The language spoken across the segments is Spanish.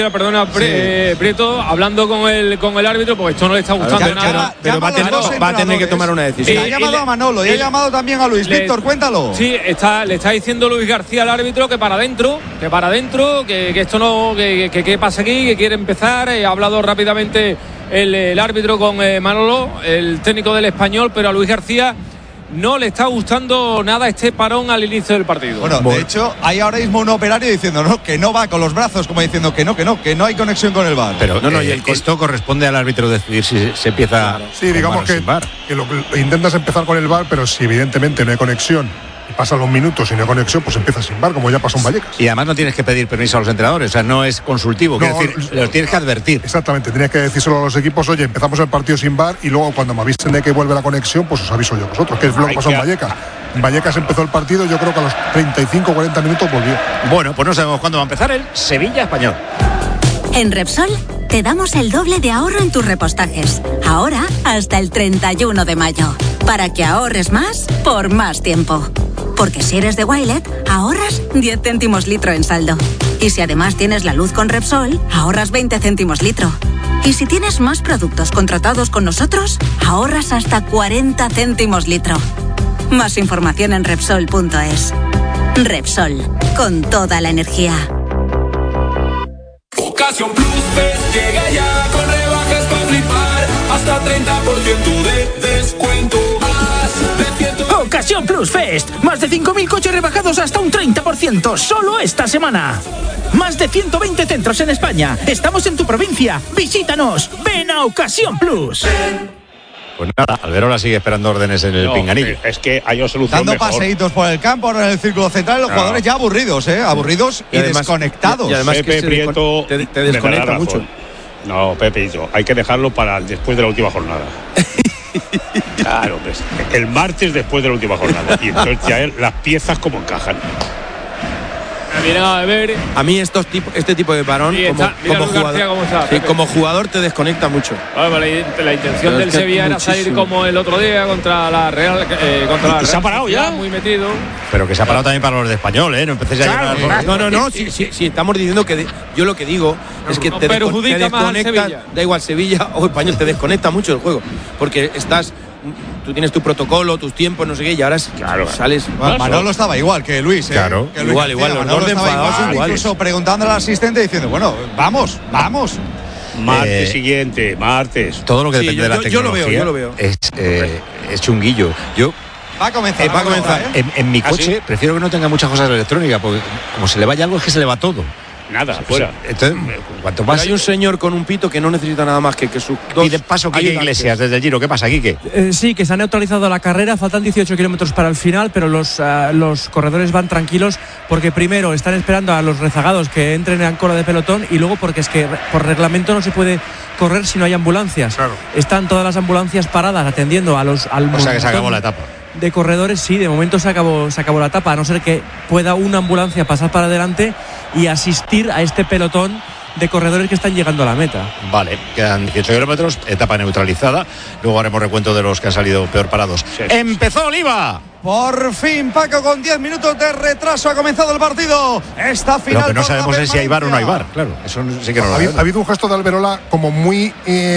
Perdona, Prieto, hablando con el árbitro, porque esto no le está gustando nada. Pero va a tener que tomar una decisión. Ha llamado a Manolo y ha llamado también a Luis. Víctor, cuéntalo. Sí, le está diciendo Luis García al árbitro que para adentro, que esto no, que qué pasa aquí, que quiere empezar. Ha hablado rápidamente el árbitro con Manolo, el técnico del Español, pero a Luis García no le está gustando nada este parón al inicio del partido. Bueno, de hecho, hay ahora mismo un operario diciendo que no va con los brazos, como diciendo que no hay conexión con el VAR. Pero esto corresponde al árbitro decidir si se empieza. Sí, digamos que intentas empezar con el VAR, pero si evidentemente no hay conexión y pasan los minutos y no hay conexión, pues empieza sin VAR, como ya pasó en Vallecas. Y además no tienes que pedir permiso a los entrenadores, o sea, no es consultivo, quiero decir, los tienes que advertir. Exactamente, tienes que decírselo a los equipos, oye, empezamos el partido sin VAR y luego cuando me avisen de que vuelve la conexión, pues os aviso yo a vosotros, que es lo que pasó en Vallecas. En Vallecas empezó el partido, yo creo que a los 35-40 minutos volvió. Bueno, pues no sabemos cuándo va a empezar el Sevilla-Español. En Repsol te damos el doble de ahorro en tus repostajes. Ahora hasta el 31 de mayo. Para que ahorres más por más tiempo. Porque si eres de Wilet, ahorras 10 céntimos litro en saldo. Y si además tienes la luz con Repsol, ahorras 20 céntimos litro. Y si tienes más productos contratados con nosotros, ahorras hasta 40 céntimos litro. Más información en Repsol.es. Repsol, con toda la energía. Ocasión Plus Fest llega ya con rebajas para flipar. Hasta 30% de descuento. Ocasión Plus Fest. Más de 5.000 coches rebajados hasta un 30%. Solo esta semana. Más de 120 centros en España. Estamos en tu provincia. Visítanos. Ven a Ocasión Plus. Pues nada, Alberola sigue esperando órdenes en el pinganillo. Es que hay una solución dando mejor. Paseitos por el campo, ahora en el círculo central, los jugadores ya aburridos, aburridos y además, desconectados. Y además Pepe Prieto te desconecta mucho. No, Pepe, hay que dejarlo para después de la última jornada. Claro, pues, el martes después de la última jornada. Y entonces ya las piezas como encajan. Mira, a ver. A mí este tipo de parón como jugador te desconecta mucho. La intención del Sevilla era salir como el otro día contra la Real. ¿Se ha parado ya? Muy metido. Pero que se ha parado también para los de Español, ¿eh? No empecéis a llevar. No. Si estamos diciendo que yo lo que digo es que te desconecta. Da igual, Sevilla o Español, te desconecta mucho el juego. Porque tú tienes tu protocolo, tus tiempos, no sé qué, y ahora sales. Manolo estaba igual que Luis, Claro, que Luis igual, los Manolo dos enfadados igual. Incluso preguntando al asistente diciendo, bueno, vamos. Martes siguiente, martes. Todo lo que depende de la tecnología. Yo lo veo. Es chunguillo. Va a comenzar. En mi coche prefiero que no tenga muchas cosas electrónicas, porque como se le vaya algo es que se le va todo. Nada, fuera. Entonces, cuanto más. Hay un señor con un pito que no necesita nada más que su dos. Y de paso, Quique Iglesias, desde el Giro. ¿Qué pasa, Quique? Sí, que se ha neutralizado la carrera. Faltan 18 kilómetros para el final, pero los corredores van tranquilos porque primero están esperando a los rezagados que entren en cola de pelotón y luego porque es que por reglamento no se puede correr si no hay ambulancias. Claro. Están todas las ambulancias paradas atendiendo al O sea que se acabó la etapa. De corredores, sí, de momento se acabó la etapa, a no ser que pueda una ambulancia pasar para adelante y asistir a este pelotón de corredores que están llegando a la meta. Vale, quedan 18 kilómetros, etapa neutralizada. Luego haremos recuento de los que han salido peor parados. Sí. ¡Empezó Oliva! Por fin, Paco, con 10 minutos de retraso ha comenzado el partido. Esta final. Lo que no sabemos es si hay VAR o no hay VAR, claro. Eso sí que no lo sabemos. Ha habido un gesto de Alberola como muy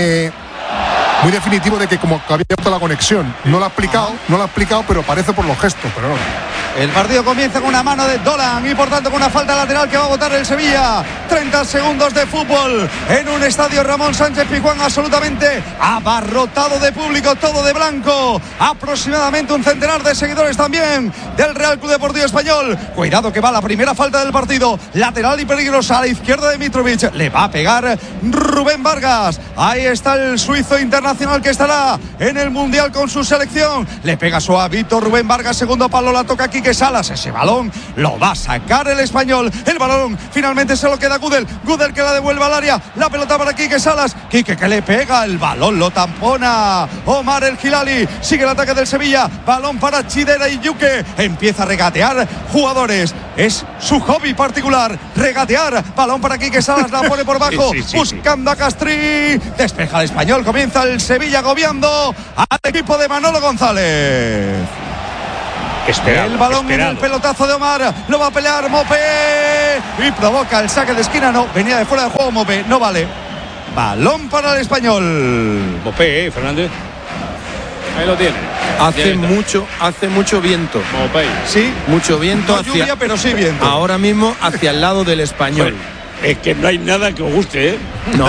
definitivo de que como que había roto la conexión. No lo ha explicado, pero parece por los gestos, pero no. El partido comienza con una mano de Dolan y por tanto con una falta lateral que va a votar el Sevilla. 30 segundos de fútbol en un estadio Ramón Sánchez Pizjuán absolutamente abarrotado de público, todo de blanco. Aproximadamente un centenar de seguidores también del Real Club Deportivo Español. Cuidado que va la primera falta del partido. Lateral y peligrosa a la izquierda de Mitrovic. Le va a pegar Rubén Vargas. Ahí está el suizo internacional que estará en el Mundial con su selección. Le pega suavito Rubén Vargas. Segundo palo la toca Quique Salas. Ese balón lo va a sacar el español. El balón finalmente se lo queda Gudel que la devuelve al área. La pelota para Quique Salas. Quique que le pega. El balón lo tampona Omar El Hilali. Sigue el ataque del Sevilla. Balón para Chidera y Yuque. Empieza a regatear jugadores. Es su hobby particular. Regatear. Balón para Quique Salas. La pone por bajo. Buscando a Castrí. Despeja el español. Comienza el Sevilla agobiando al equipo de Manolo González. El balón en el pelotazo de Omar. Lo va a pelear Mopé. Y provoca el saque de esquina. No, venía de fuera de juego Mopé. No vale. Balón para el Español. Mopé, Fernández. Ahí lo tiene. Hace mucho viento. Mopé. Sí. Mucho viento No hacia. lluvia, pero sí viento. Ahora mismo hacia el lado del Español. Es que no hay nada que os guste, ¿eh? No,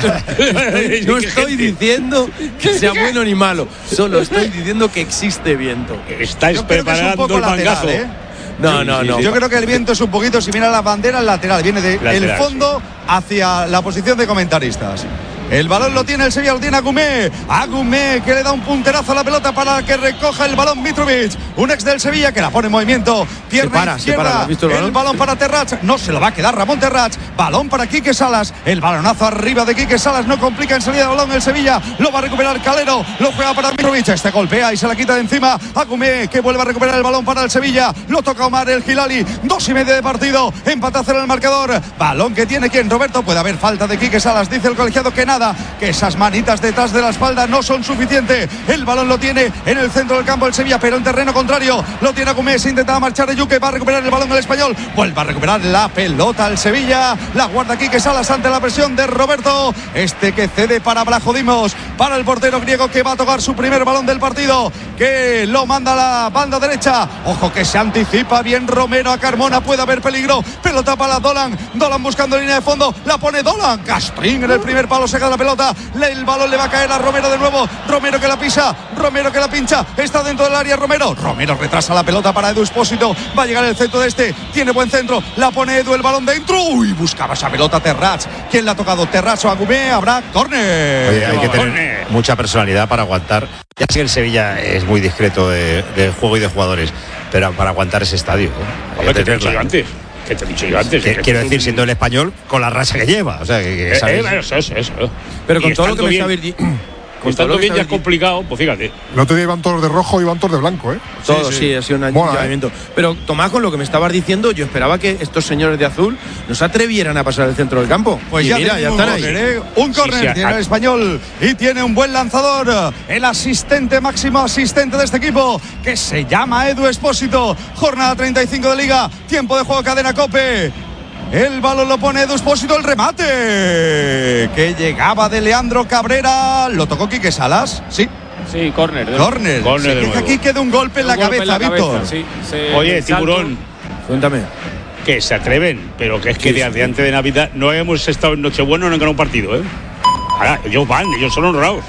no estoy diciendo que sea bueno ni malo. Solo estoy diciendo que existe viento. Estáis preparando el mangazo. No. Yo creo que el viento es un poquito, si mira la bandera, lateral. Viene del fondo hacia la posición de comentaristas. El balón lo tiene el Sevilla, lo tiene Agumé. Agumé que le da un punterazo a la pelota para que recoja el balón Mitrovic. Un ex del Sevilla que la pone en movimiento. Pierna izquierda. ¿Has visto el balón para Terrats. No se lo va a quedar Ramón Terrats. Balón para Quique Salas. El balonazo arriba de Quique Salas. No complica en salida de balón el Sevilla. Lo va a recuperar Calero. Lo juega para Mitrovic. Este golpea y se la quita de encima. Agumé que vuelve a recuperar el balón para el Sevilla. Lo toca Omar el Hilali. 2:30 de partido. Empate a 0 en el marcador. Balón que tiene quien, Roberto. Puede haber falta de Quique Salas. Dice el colegiado que nada. Que esas manitas detrás de la espalda no son suficientes. El balón lo tiene en el centro del campo el Sevilla, pero en terreno contrario lo tiene Agumé. Se intenta marchar de Yuque, va a recuperar el balón el Español, vuelve a recuperar la pelota el Sevilla, la guarda Quique Salas ante la presión de Roberto. Este que cede para Blachodimos, para el portero griego que va a tocar su primer balón del partido, que lo manda a la banda derecha. Ojo que se anticipa bien Romero a Carmona, puede haber peligro. Pelota para Dolan buscando línea de fondo, la pone Dolan. Castrín en el primer palo, saca la pelota. El balón le va a caer a Romero de nuevo. Romero que la pisa, Romero que la pincha. Está dentro del área Romero retrasa la pelota para Edu Expósito. Va a llegar el centro de este. Tiene buen centro. La pone Edu, el balón dentro. Uy, buscaba esa pelota Terrats. ¿Quién la ha tocado? Terrats o Agumé. Habrá córner. Oye, hay que tener mucha personalidad para aguantar. Ya sé que el Sevilla es muy discreto de juego y de jugadores, pero para aguantar ese estadio. ¿Qué te he dicho yo antes? ¿Qué te he dicho yo antes? Quiero decir, siendo el Español con la raza que lleva. O sea, eso. Pero con todo lo que me está estando bien ya es complicado, pues fíjate. El otro día iban todos de rojo y iban todos de blanco, ¿eh? Todo, sí, ha sido un llamamiento. Pero Tomás, con lo que me estabas diciendo, yo esperaba que estos señores de azul no se atrevieran a pasar el centro del campo. Pues y ya están ahí. Un córner tiene el Español y tiene un buen lanzador, el máximo asistente de este equipo, que se llama Edu Expósito. Jornada 35 de Liga, tiempo de juego, cadena COPE. El balón lo pone Edu Expósito, el remate que llegaba de Leandro Cabrera. ¿Lo tocó Quique Salas? Sí. Sí, córner. Córner. Se queja aquí que de un golpe en la cabeza, Víctor. Sí, oye, Tiburón. Cuéntame. Que se atreven, pero que es que desde antes de Navidad no hemos estado en Nochebuena, no han ganado un partido, ¿eh? Ahora, ellos son honrados.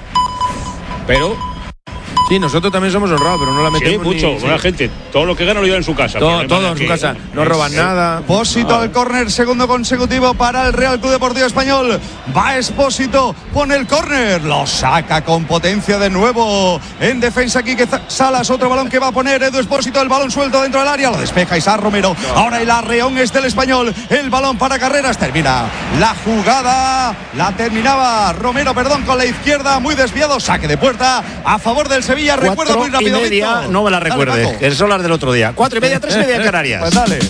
Pero sí, nosotros también somos honrados, pero no la metemos. Sí, mucho, buena gente. Todo lo que gana lo lleva en su casa. Todo en su casa. No roban nada. Expósito al córner, segundo consecutivo para el Real Club Deportivo Español. Va Expósito, pone el córner, lo saca con potencia de nuevo. En defensa Quique Salas, otro balón que va a poner Edu Expósito, el balón suelto dentro del área, lo despeja Isaac Romero. Ahora el arreón es del Español, el balón para Carreras, termina la jugada, la terminaba Romero, con la izquierda, muy desviado, saque de puerta a favor del Sevilla. Recuerda muy rápido, Víctor. No me la recuerde, que son las del otro día. 4:30, 3:30 en Canarias. Pues dale.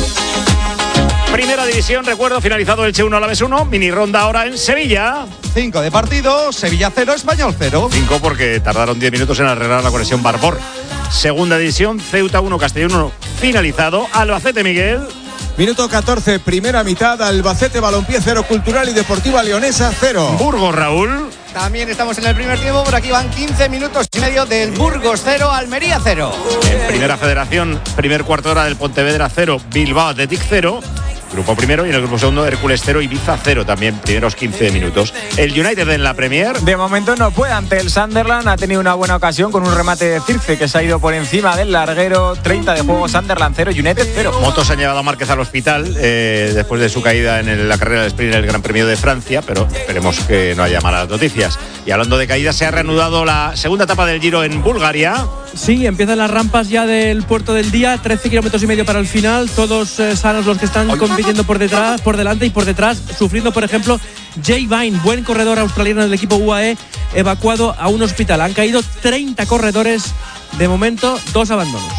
Primera división, recuerdo, finalizado el Elche 1, Alavés 1, mini ronda ahora en Sevilla. 5 de partido, Sevilla 0, Español 0. 5 porque tardaron 10 minutos en arreglar la conexión Barbor. Segunda división, Ceuta 1, Castellón 1, finalizado. Albacete, Miguel. Minuto 14, primera mitad, Albacete Balompié 0, Cultural y Deportiva Leonesa 0. Burgos, Raúl. También estamos en el primer tiempo, por aquí van 15 minutos y medio del Burgos 0, Almería 0. En Primera Federación, primer cuarto de hora del Pontevedra 0, Bilbao Athletic 0. Grupo primero, y en el grupo segundo Hércules 0, Ibiza 0 también, primeros 15 minutos. El United en la Premier. De momento no puede ante el Sunderland, ha tenido una buena ocasión con un remate de Circe que se ha ido por encima del larguero. 30 de juego, Sunderland 0, United 0. Motos han llevado a Márquez al hospital después de su caída en la carrera de sprint en el Gran Premio de Francia, pero esperemos que no haya malas noticias. Y hablando de caídas, se ha reanudado la segunda etapa del Giro en Bulgaria. Sí, empiezan las rampas ya del puerto del día, 13 kilómetros y medio para el final, todos sanos los que están compitiendo por detrás, por delante y por detrás, sufriendo por ejemplo Jay Vine, buen corredor australiano del equipo UAE, evacuado a un hospital. Han caído 30 corredores, de momento 2 abandonos.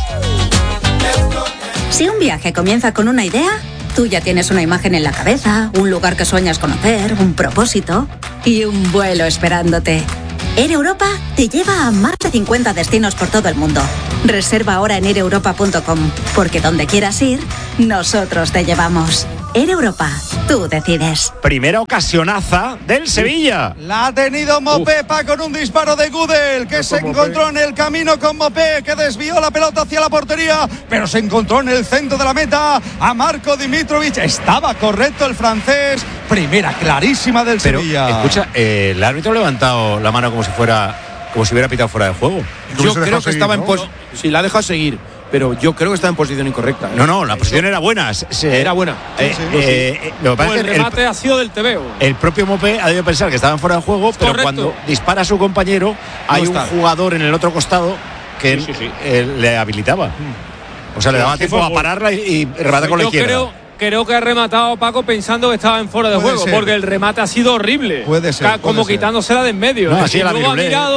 Si un viaje comienza con una idea, tú ya tienes una imagen en la cabeza, un lugar que sueñas conocer, un propósito y un vuelo esperándote. Air Europa te lleva a más de 50 destinos por todo el mundo. Reserva ahora en aireuropa.com, porque donde quieras ir, nosotros te llevamos. Air Europa, tú decides. Primera ocasionaza del Sevilla. La ha tenido Mopé, con un disparo de Gudel, que se encontró en el camino con Mopé, que desvió la pelota hacia la portería, pero se encontró en el centro de la meta a Marko Dimitrovic. Estaba correcto el francés. Primera clarísima del Sevilla. Escucha, el árbitro ha levantado la mano como si hubiera pitado fuera de juego. Yo creo que estaba en si la ha dejado seguir, pero yo creo que está en posición incorrecta. No, la posición era buena. Era buena. Lo que pasa el remate ha sido del TVO. El propio Mopé ha debido pensar que estaba en fuera de juego, pero cuando dispara a su compañero, hay un jugador en el otro costado que le habilitaba. O sea, le daba tiempo a pararla y rematar con la izquierda. Creo que ha rematado Paco pensando que estaba en fuera de juego, porque el remate ha sido horrible. Puede ser. Como quitándosela de en medio. No, así luego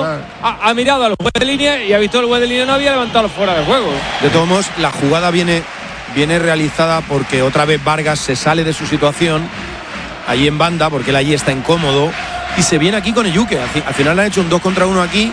ha mirado al juez de línea y ha visto el juez de línea no había levantado fuera de juego. De todos modos, la jugada viene realizada porque otra vez Vargas se sale de su situación allí en banda, porque él allí está incómodo, y se viene aquí con Ejuke. Al final le han hecho un 2 contra 1 aquí.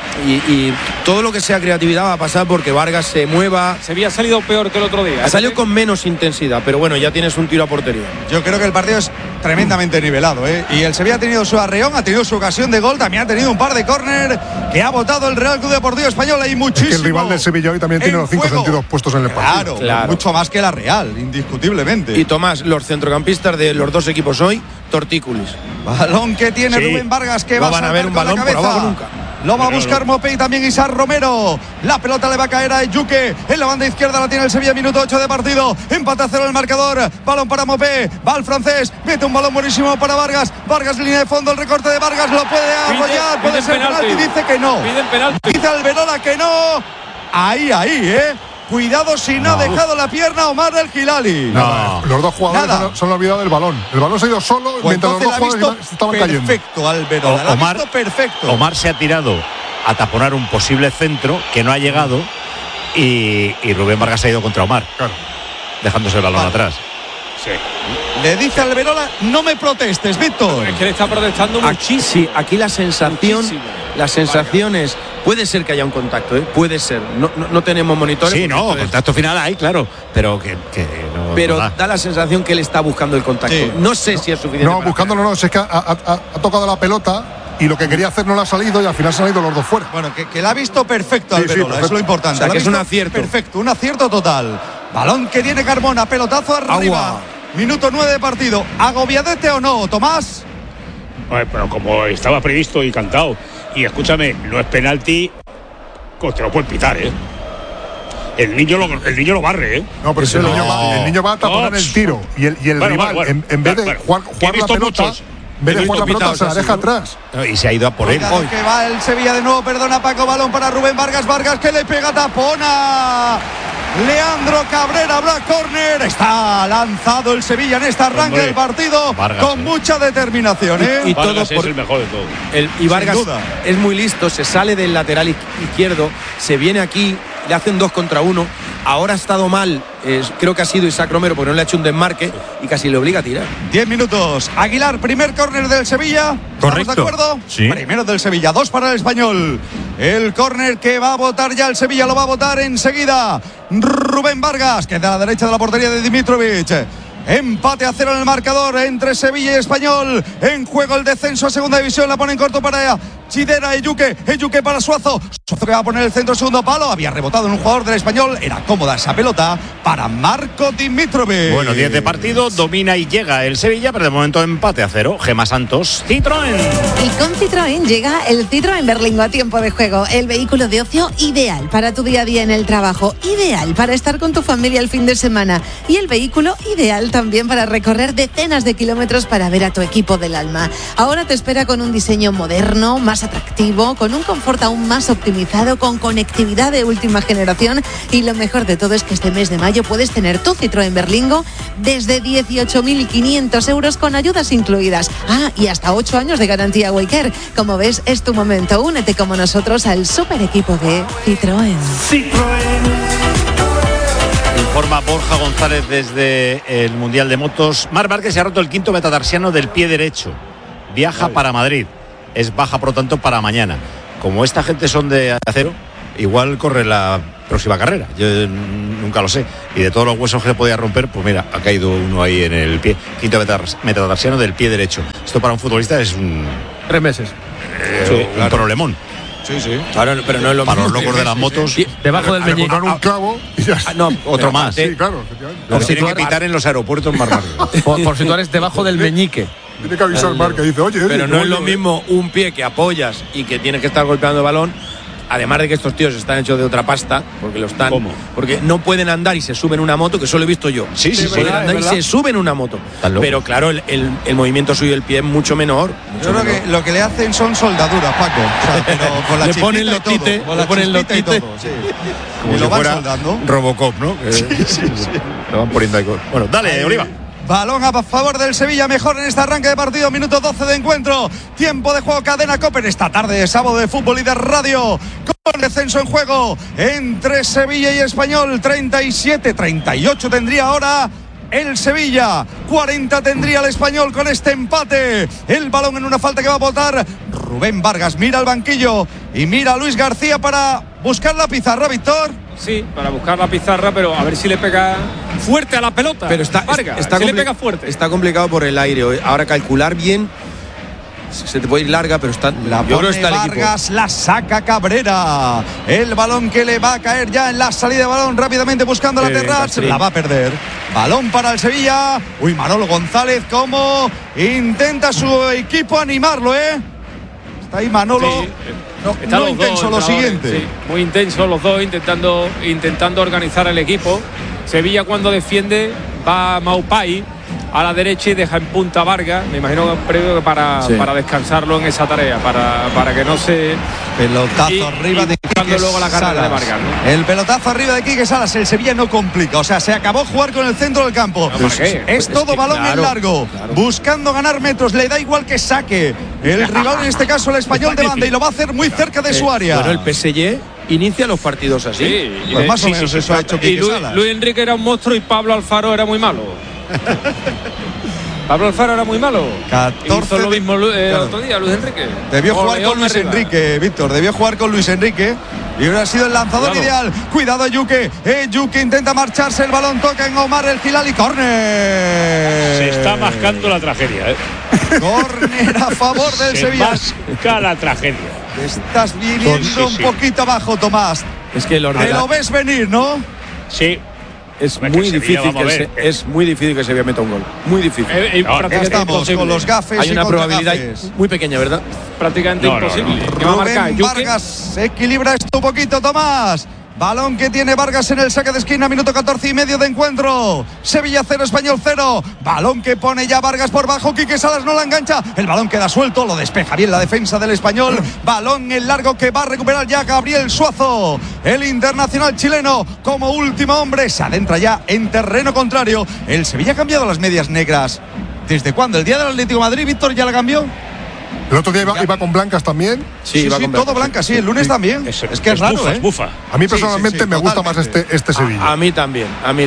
Y todo lo que sea creatividad va a pasar porque Vargas se mueva. Se había salido peor que el otro día. Ha salido con menos intensidad, pero bueno, ya tienes un tiro a portería. Yo creo que el partido es tremendamente nivelado, Y el Sevilla ha tenido su arreón, ha tenido su ocasión de gol, también ha tenido un par de córner que ha votado el Real Club Deportivo Español. Hay muchísimo. Es que el rival del Sevilla hoy también tiene los 5 sentidos puestos en el partido. Claro, mucho más que la Real, indiscutiblemente. Y Tomás, los centrocampistas de los dos equipos hoy, tortícolis. Balón que tiene Rubén Vargas, que va a ver un balón por abajo nunca. Lo va a buscar Mopé y también Isaac Romero. La pelota le va a caer a Ejuke. En la banda izquierda la tiene el Sevilla, minuto 8 de partido. Empate a 0 el marcador. Balón para Mopé. Va el francés. Mete un balón buenísimo para Vargas. Vargas, línea de fondo. El recorte de Vargas lo puede apoyar. Puede ser penalti. Dice que no. Dice Alberola que no. Ahí, Cuidado si no ha dejado la pierna Omar del Hilali. No. Los dos jugadores se han olvidado del balón. El balón se ha ido solo mientras los dos jugadores estaban cayendo. Perfecto, Alberola. Omar se ha tirado a taponar un posible centro que no ha llegado y Rubén Vargas ha ido contra Omar, dejándose el balón atrás. Sí. Le dice Alberola, no me protestes, Víctor. Es que le está protestando muchísimo. Sí, aquí la sensación es, puede ser que haya un contacto, puede ser. No tenemos monitores. Sí, contacto final hay, claro, pero que no. Pero da la sensación que él está buscando el contacto. Sí. No sé si es suficiente. No, buscándolo no, es que ha tocado la pelota y lo que quería hacer no le ha salido y al final se han ido los dos fuera. Bueno, que la ha visto perfecto Alberola, perfecto. es lo importante. O sea, que es un acierto. Perfecto, un acierto total. Balón que tiene Carmona, pelotazo arriba. Agua. Minuto 9 de partido. ¿Agobiadete o no, Tomás? Pero como estaba previsto y cantado. Y escúchame, no es penalti, te lo pueden pitar, El niño lo barre, No, pero si el niño va a taponar el tiro y el rival, en vez de jugar la pelota, se la deja atrás. Y se ha ido a por él. Que va el Sevilla de nuevo, perdona Paco, balón para Rubén Vargas. Vargas que le pega, tapona. Leandro Cabrera, habrá córner. Está lanzado el Sevilla en este arranque del partido. Vargas, con mucha determinación. Y Vargas todo es el mejor de todo. Y Vargas es muy listo, se sale del lateral izquierdo, se viene aquí, le hacen 2 contra 1. Ahora ha estado mal, creo que ha sido Isaac Romero porque no le ha hecho un desmarque y casi le obliga a tirar. 10 minutos. Aguilar, primer córner del Sevilla. Correcto. ¿Estamos de acuerdo? Sí. Primero del Sevilla, 2 para el Español. El córner que va a votar ya el Sevilla, lo va a votar enseguida Rubén Vargas, que da a la derecha de la portería de Dimitrovic. Empate a 0 en el marcador entre Sevilla y Español. En juego el descenso a segunda división. La pone en corto para Chidera. Ejuke para Suazo. Suazo que va a poner el centro, segundo palo. Había rebotado en un jugador del Español. Era cómoda esa pelota para Marko Dimitrovic. Bueno, 10 de partido. Domina y llega el Sevilla, pero de momento empate a 0. Gemma Santos, Citroën. Y con Citroën llega el Citroën Berlingo a tiempo de juego. El vehículo de ocio ideal para tu día a día en el trabajo. Ideal para estar con tu familia el fin de semana. Y el vehículo ideal también para recorrer decenas de kilómetros para ver a tu equipo del alma. Ahora te espera con un diseño moderno, más atractivo, con un confort aún más optimizado, con conectividad de última generación, y lo mejor de todo es que este mes de mayo puedes tener tu Citroën Berlingo desde 18.500 euros con ayudas incluidas. Y hasta 8 años de garantía Waycare. Como ves, es tu momento. Únete como nosotros al super equipo de Citroën. Informa Borja González desde el Mundial de Motos. Marc Márquez se ha roto el quinto metatarsiano del pie derecho. Viaja para Madrid. es baja, por lo tanto, para mañana. Como esta gente son de acero, igual corre la próxima carrera. Yo nunca lo sé. Y de todos los huesos que se podía romper, pues mira, ha caído uno ahí en el pie. Quinto metatarsiano del pie derecho. Esto para un futbolista es un... 3 meses. Un problemón. Sí. Claro, pero no es lo para mismo. los locos de las motos. Debajo del meñique. Un clavo y ya está. No, otro más. Sí, claro. Lo tienen que pitar en los aeropuertos más rápido. Por situar debajo del meñique. Tiene que avisar Marc que dice, oye, pero no es lo mismo un pie que apoyas y que tienes que estar golpeando el balón. Además de que estos tíos están hechos de otra pasta, porque lo están. ¿Cómo? Porque no pueden andar y se suben una moto, que eso lo he visto yo. Sí. Pueden andar y se suben una moto. Pero claro, el movimiento suyo del pie es mucho menor. Yo creo que lo que le hacen son soldaduras, Paco. O sea, pero con la le ponen los tites, le ponen los tites. Sí. Como y si lo van fuera soldando. Robocop, ¿no? Sí. Lo van poniendo ahí. Bueno, dale, Oliva. Balón a favor del Sevilla, mejor en este arranque de partido, minuto 12 de encuentro, tiempo de juego, Cadena COPE en esta tarde de sábado de fútbol y de radio, con descenso en juego entre Sevilla y Español. 37-38 tendría ahora el Sevilla, 40 tendría el Español con este empate. El balón en una falta que va a botar Rubén Vargas, mira al banquillo y mira a Luis García para buscar la pizarra, Víctor. Sí, para buscar la pizarra, pero a ver si le pega fuerte a la pelota. Pero está le pega fuerte. Está complicado por el aire. Ahora calcular bien se te puede ir larga, pero está la yo creo pone está Vargas, la saca Cabrera. El balón que le va a caer ya en la salida de balón rápidamente buscando la Terrat, la va a perder. Balón para el Sevilla. Uy, Manolo González cómo intenta su equipo animarlo, Está ahí Manolo. Sí. No intenso lo siguiente. Sí, muy intenso los dos, intentando organizar el equipo. Sevilla cuando defiende va a Maupay a la derecha y deja en punta a Vargas. Me imagino que para descansarlo en esa tarea, para que no se... Pelotazo arriba de Quique luego la carrera de Vargas, ¿no? El pelotazo arriba de Quique Salas. El Sevilla no complica, o sea, se acabó jugar con el centro del campo. Es todo balón en largo, buscando ganar metros, le da igual que saque el rival, en este caso el Español de banda, y lo va a hacer muy cerca de su área. Bueno, el PSG inicia los partidos así. Sí, pues más o menos eso ha hecho Quique Salas. Luis Enrique era un monstruo y Pablo Alfaro era muy malo. Pablo Alfaro era muy malo. 14 hizo lo mismo otro día, Luis Enrique. Debió jugar con Luis Enrique, Víctor. Debió jugar con Luis Enrique. Y hubiera sido el lanzador ideal. Cuidado, Yuke. Yuke intenta marcharse. El balón toca en Omar El Hilali. ¡Córner! Se está mascando la tragedia, Córner a favor del Sevilla. Se masca la tragedia. Estás viniendo un poquito abajo, Tomás. Es que te lo ves venir, ¿no? Sí. Es muy difícil que Sevilla meta un gol. Muy difícil. Estamos con los gafes. Hay una probabilidad muy pequeña, ¿verdad? Prácticamente imposible. Rubén Vargas equilibra esto un poquito, Tomás. Balón que tiene Vargas en el saque de esquina, minuto 14 y medio de encuentro. Sevilla 0, Español 0. Balón que pone ya Vargas por bajo. Quique Salas no la engancha. El balón queda suelto, lo despeja bien la defensa del Español. Balón en largo que va a recuperar ya Gabriel Suazo. El internacional chileno, como último hombre, se adentra ya en terreno contrario. El Sevilla ha cambiado las medias negras. ¿Desde cuándo? ¿El día del Atlético de Madrid, Víctor, ya la cambió? El otro día iba con blancas también. Sí, todo blanca, sí. El lunes también. Es que es raro, bufa. A mí personalmente me gusta más este Sevilla. A mí también.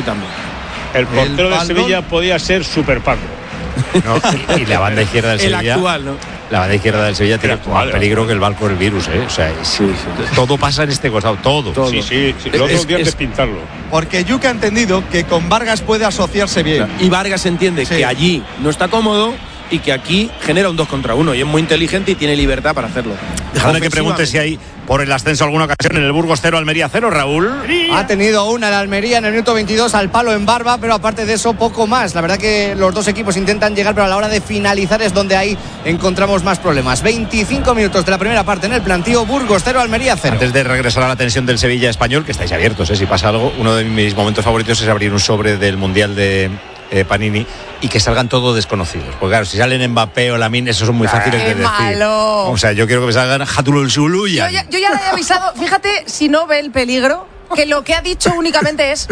El portero de Sevilla podía ser Super Paco. No, y la banda izquierda del Sevilla. El actual, ¿no? La banda izquierda del Sevilla tiene más peligro que el barco del virus, O sea, todo pasa en este costado, todo. Sí. Los otros días de pintarlo. Porque Yuke ha entendido que con Vargas puede asociarse bien. Y Vargas entiende que allí no está cómodo y que aquí genera un 2 contra 1 y es muy inteligente y tiene libertad para hacerlo. Déjame que pregunte si hay por el ascenso alguna ocasión en el Burgos 0, Almería 0, Raúl. Ha tenido una en Almería en el minuto 22 al palo en Barba, pero aparte de eso poco más. La verdad que los dos equipos intentan llegar, pero a la hora de finalizar es donde ahí encontramos más problemas. 25 minutos de la primera parte en el plantío, Burgos 0, Almería 0. Antes de regresar a la tensión del Sevilla Español, que estáis abiertos, si pasa algo, uno de mis momentos favoritos es abrir un sobre del Mundial de Panini y que salgan todos desconocidos. Porque claro, si salen Mbappé o Lamine, esos son muy fáciles de decir. Malo. O sea, yo quiero que me salgan Hatulul Zuluya. Yo ya le he avisado, fíjate si no ve el peligro, que lo que ha dicho únicamente es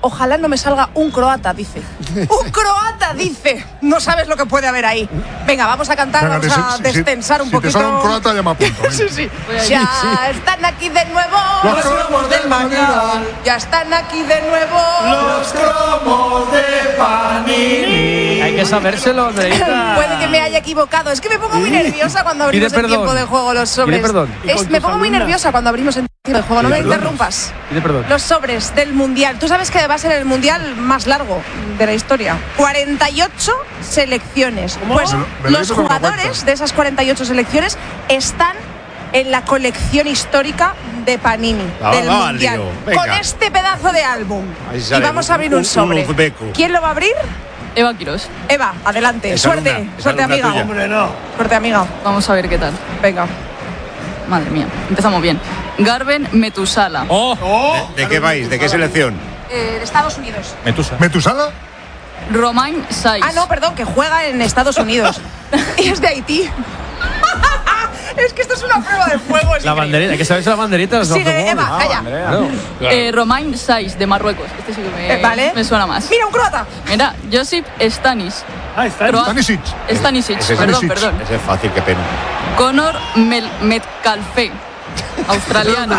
ojalá no me salga un croata, dice. ¡Un croata, dice! No sabes lo que puede haber ahí. Venga, vamos a cantar, vamos a destensar un poquito. Si te sale un croata, llama a punto. Sí. Ya están aquí de nuevo los cromos del mañana. Ya están aquí de nuevo los cromos de Panini. Hay que sabérselo, Andreita. Puede que me haya equivocado. Es que me pongo muy nerviosa cuando abrimos en tiempo de juego los sobres. Me pongo muy nerviosa cuando abrimos en tiempo de juego. No me interrumpas. Los sobres del Mundial. Tú sabes que va a ser el Mundial más largo de la historia. 48 selecciones. Pues los jugadores de esas 48 selecciones están en la colección histórica de Panini del Mundial. Con este pedazo de álbum. Y vamos a abrir un sobre. ¿Quién lo va a abrir? Eva Quirós. Eva, adelante. Suerte, amiga. Hombre, no. Suerte, amiga. Vamos a ver qué tal. Venga. Madre mía, empezamos bien. Garben Metusala. ¿De qué país? ¿De qué selección? De Estados Unidos. ¿Metusala? Romain Saiz. Ah, no, perdón, que juega en Estados Unidos. Y es de Haití. Es que esto es una prueba de fuego. La banderita, hay que saberse la banderita. Sigue, Eva, calla. Romain Saiz, de Marruecos. Este sí que me suena más. Mira, un croata. Mira, Josip Stanis. Stanisic. Perdón. Ese es fácil, qué pena. Conor Metcalfe, australiano.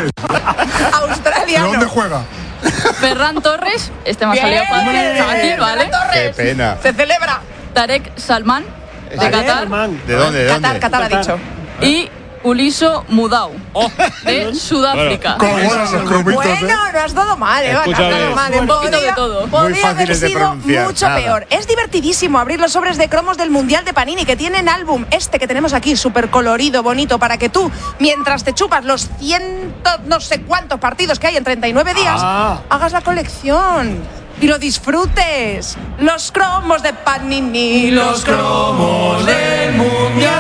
¿De dónde juega? Ferran Torres, este me ha salido fácil, ¿vale? Qué pena. Se celebra. Tarek Salman, de Qatar. ¿De dónde? Qatar ha dicho. Y Uliso Mudau, de Sudáfrica. Bueno, no has dado mal, Eva. No has dado mal. Podría haber sido mucho peor. Es divertidísimo abrir los sobres de cromos del Mundial de Panini, que tienen álbum este que tenemos aquí, súper colorido, bonito, para que tú, mientras te chupas los no sé cuántos partidos que hay en 39 días, hagas la colección y lo disfrutes. Los cromos de Panini, los cromos del Mundial.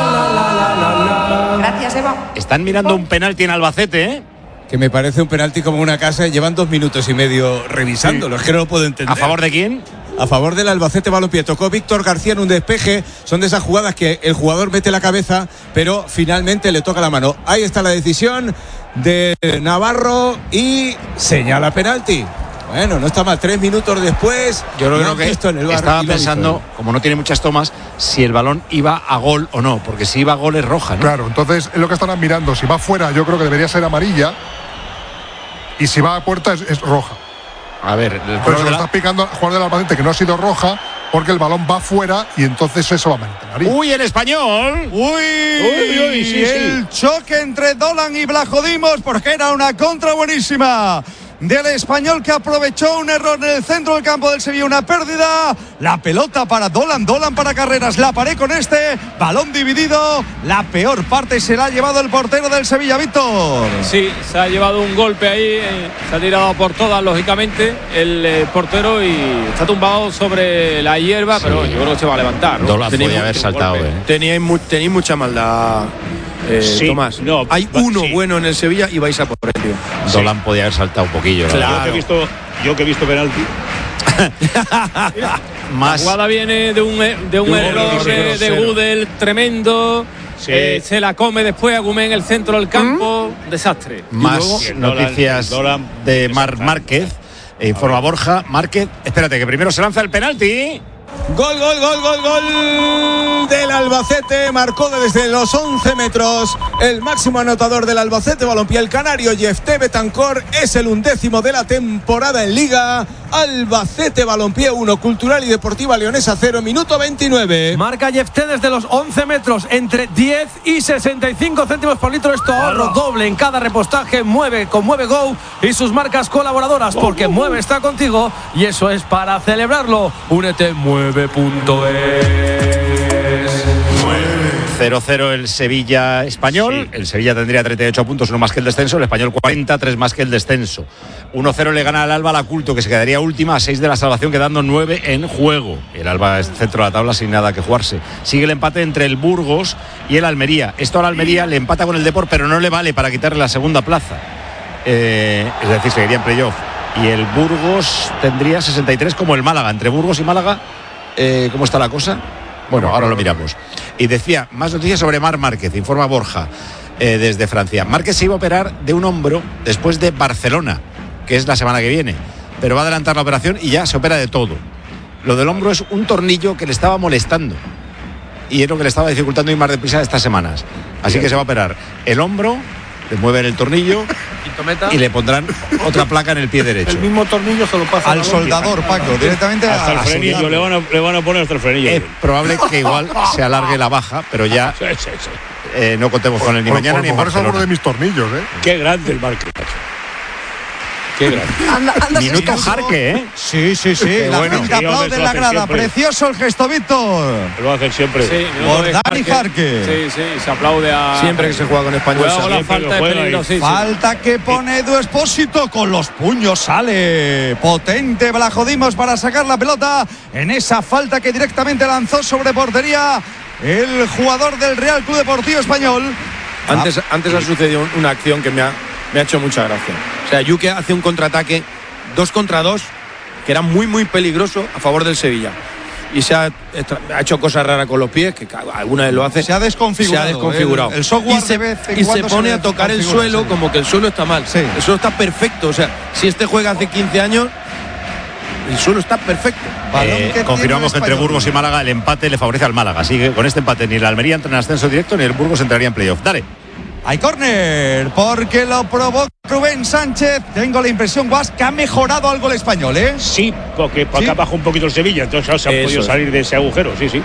Gracias, Eva. Están mirando un penalti en Albacete, ¿eh? Que me parece un penalti como una casa. Llevan 2 minutos y medio revisándolo. Es que no lo puedo entender. ¿A favor de quién? A favor del Albacete Balompié. Tocó Víctor García en un despeje. Son de esas jugadas que el jugador mete la cabeza, pero finalmente le toca la mano. Ahí está la decisión de Navarro y señala penalti. Bueno, no está mal. 3 minutos después. Yo creo que estaba pensando, como no tiene muchas tomas, si el balón iba a gol o no, porque si iba a gol es roja, ¿no? Claro, entonces es lo que estarán mirando. Si va fuera, yo creo que debería ser amarilla. Y si va a puerta, es roja. A ver, pero se lo está picando al jugador del Albacete, que no ha sido roja, porque el balón va fuera y entonces eso va a mantener. ¡Uy, en español! ¡Uy! Sí. El choque entre Dolan y Blajodimos, porque era una contra buenísima del Español, que aprovechó un error en el centro del campo del Sevilla, una pérdida. La pelota para Dolan para Carreras, la paré con este balón dividido. La peor parte se la ha llevado el portero del Sevilla, Víctor. Sí, se ha llevado un golpe ahí, se ha tirado por todas, lógicamente, el portero, y está tumbado sobre la hierba, pero yo creo que se va a levantar, ¿no? Dolan podía haber saltado, Tenéis mucha maldad. Sí, Tomás, hay uno bueno en el Sevilla y vais a por él, tío. Dolan podía haber saltado un poquillo. Claro. Yo que he visto penalti. La jugada viene de un error de Gudel tremendo. Sí. Se la come después Agumé en el centro del campo. Desastre. Más noticias de Márquez. Informa Borja. Márquez, espérate, que primero se lanza el penalti. Gol del Albacete. Marcó desde los 11 metros el máximo anotador del Albacete Balompié, el canario Yefté Betancor. Es el 11º de la temporada en Liga. Albacete Balompié 1, Cultural y Deportiva Leonesa 0, minuto 29. Marca Yefté desde los 11 metros, entre 10 y 65 céntimos por litro. Esto ahorro doble en cada repostaje. Mueve con Mueve Go y sus marcas colaboradoras, porque Mueve está contigo y eso es para celebrarlo. Únete, mueve.es. 0-0 el Sevilla Español. Sí. El Sevilla tendría 38 puntos, uno más que el descenso. El Español 40, 3 más que el descenso. 1-0 le gana al Alba la Culto, que se quedaría última a 6 de la salvación, quedando 9 en juego. El Alba es centro de la tabla sin nada que jugarse. Sigue el empate entre el Burgos y el Almería. Esto al Almería le empata con el Depor, pero no le vale para quitarle la segunda plaza. Es decir, seguiría en playoff. Y el Burgos tendría 63 como el Málaga. Entre Burgos y Málaga, ¿cómo está la cosa? Bueno, ahora lo miramos. Y decía, más noticias sobre Marc Márquez, informa Borja desde Francia. Márquez se iba a operar de un hombro después de Barcelona, que es la semana que viene. pero va a adelantar la operación y ya se opera de todo. Lo del hombro es un tornillo que le estaba molestando y es lo que le estaba dificultando ir más deprisa estas semanas. Así que se va a operar el hombro, le mueven el tornillo y le pondrán otra placa en el pie derecho. El mismo tornillo se lo pasa al soldador, Paco, directamente hasta el frenillo. Le van a poner hasta el frenillo. Es probable que igual se alargue la baja, pero ya no contemos con él ni mañana ni en Barcelona. Por eso uno de mis tornillos, Qué grande el Marque. Qué grande. Minuto Jarque, ¿eh? Sí. La gente aplaude en la grada. Siempre. Precioso el gesto, Víctor. Lo hacen siempre. Sí, por Dani Jarque. Sí, se aplaude a... Siempre que se juega con Español. La falta es peligrosísima. Falta que pone Edu Expósito con los puños. Sale potente Blajodimos para sacar la pelota en esa falta que directamente lanzó sobre portería el jugador del Real Club Deportivo Español. Antes ha sucedido una acción que me ha hecho mucha gracia. O sea, Yuke hace un contraataque 2 contra 2 que era muy muy peligroso a favor del Sevilla y se ha hecho cosas raras con los pies, que alguna vez lo hace. Se ha desconfigurado. El software y se pone a tocar el suelo, como que el suelo está mal. Sí. El suelo está perfecto. O sea, si este juega hace 15 años, el suelo está perfecto. Confirmamos que entre Burgos y Málaga el empate le favorece al Málaga. Así que con este empate ni el Almería entra en ascenso directo ni el Burgos entraría en playoff. Dale. Hay córner, porque lo provoca Rubén Sánchez. Tengo la impresión, Guas, que ha mejorado algo el Español, ¿eh? Sí, porque para acá bajó un poquito el Sevilla, entonces se han podido salir de ese agujero, sí.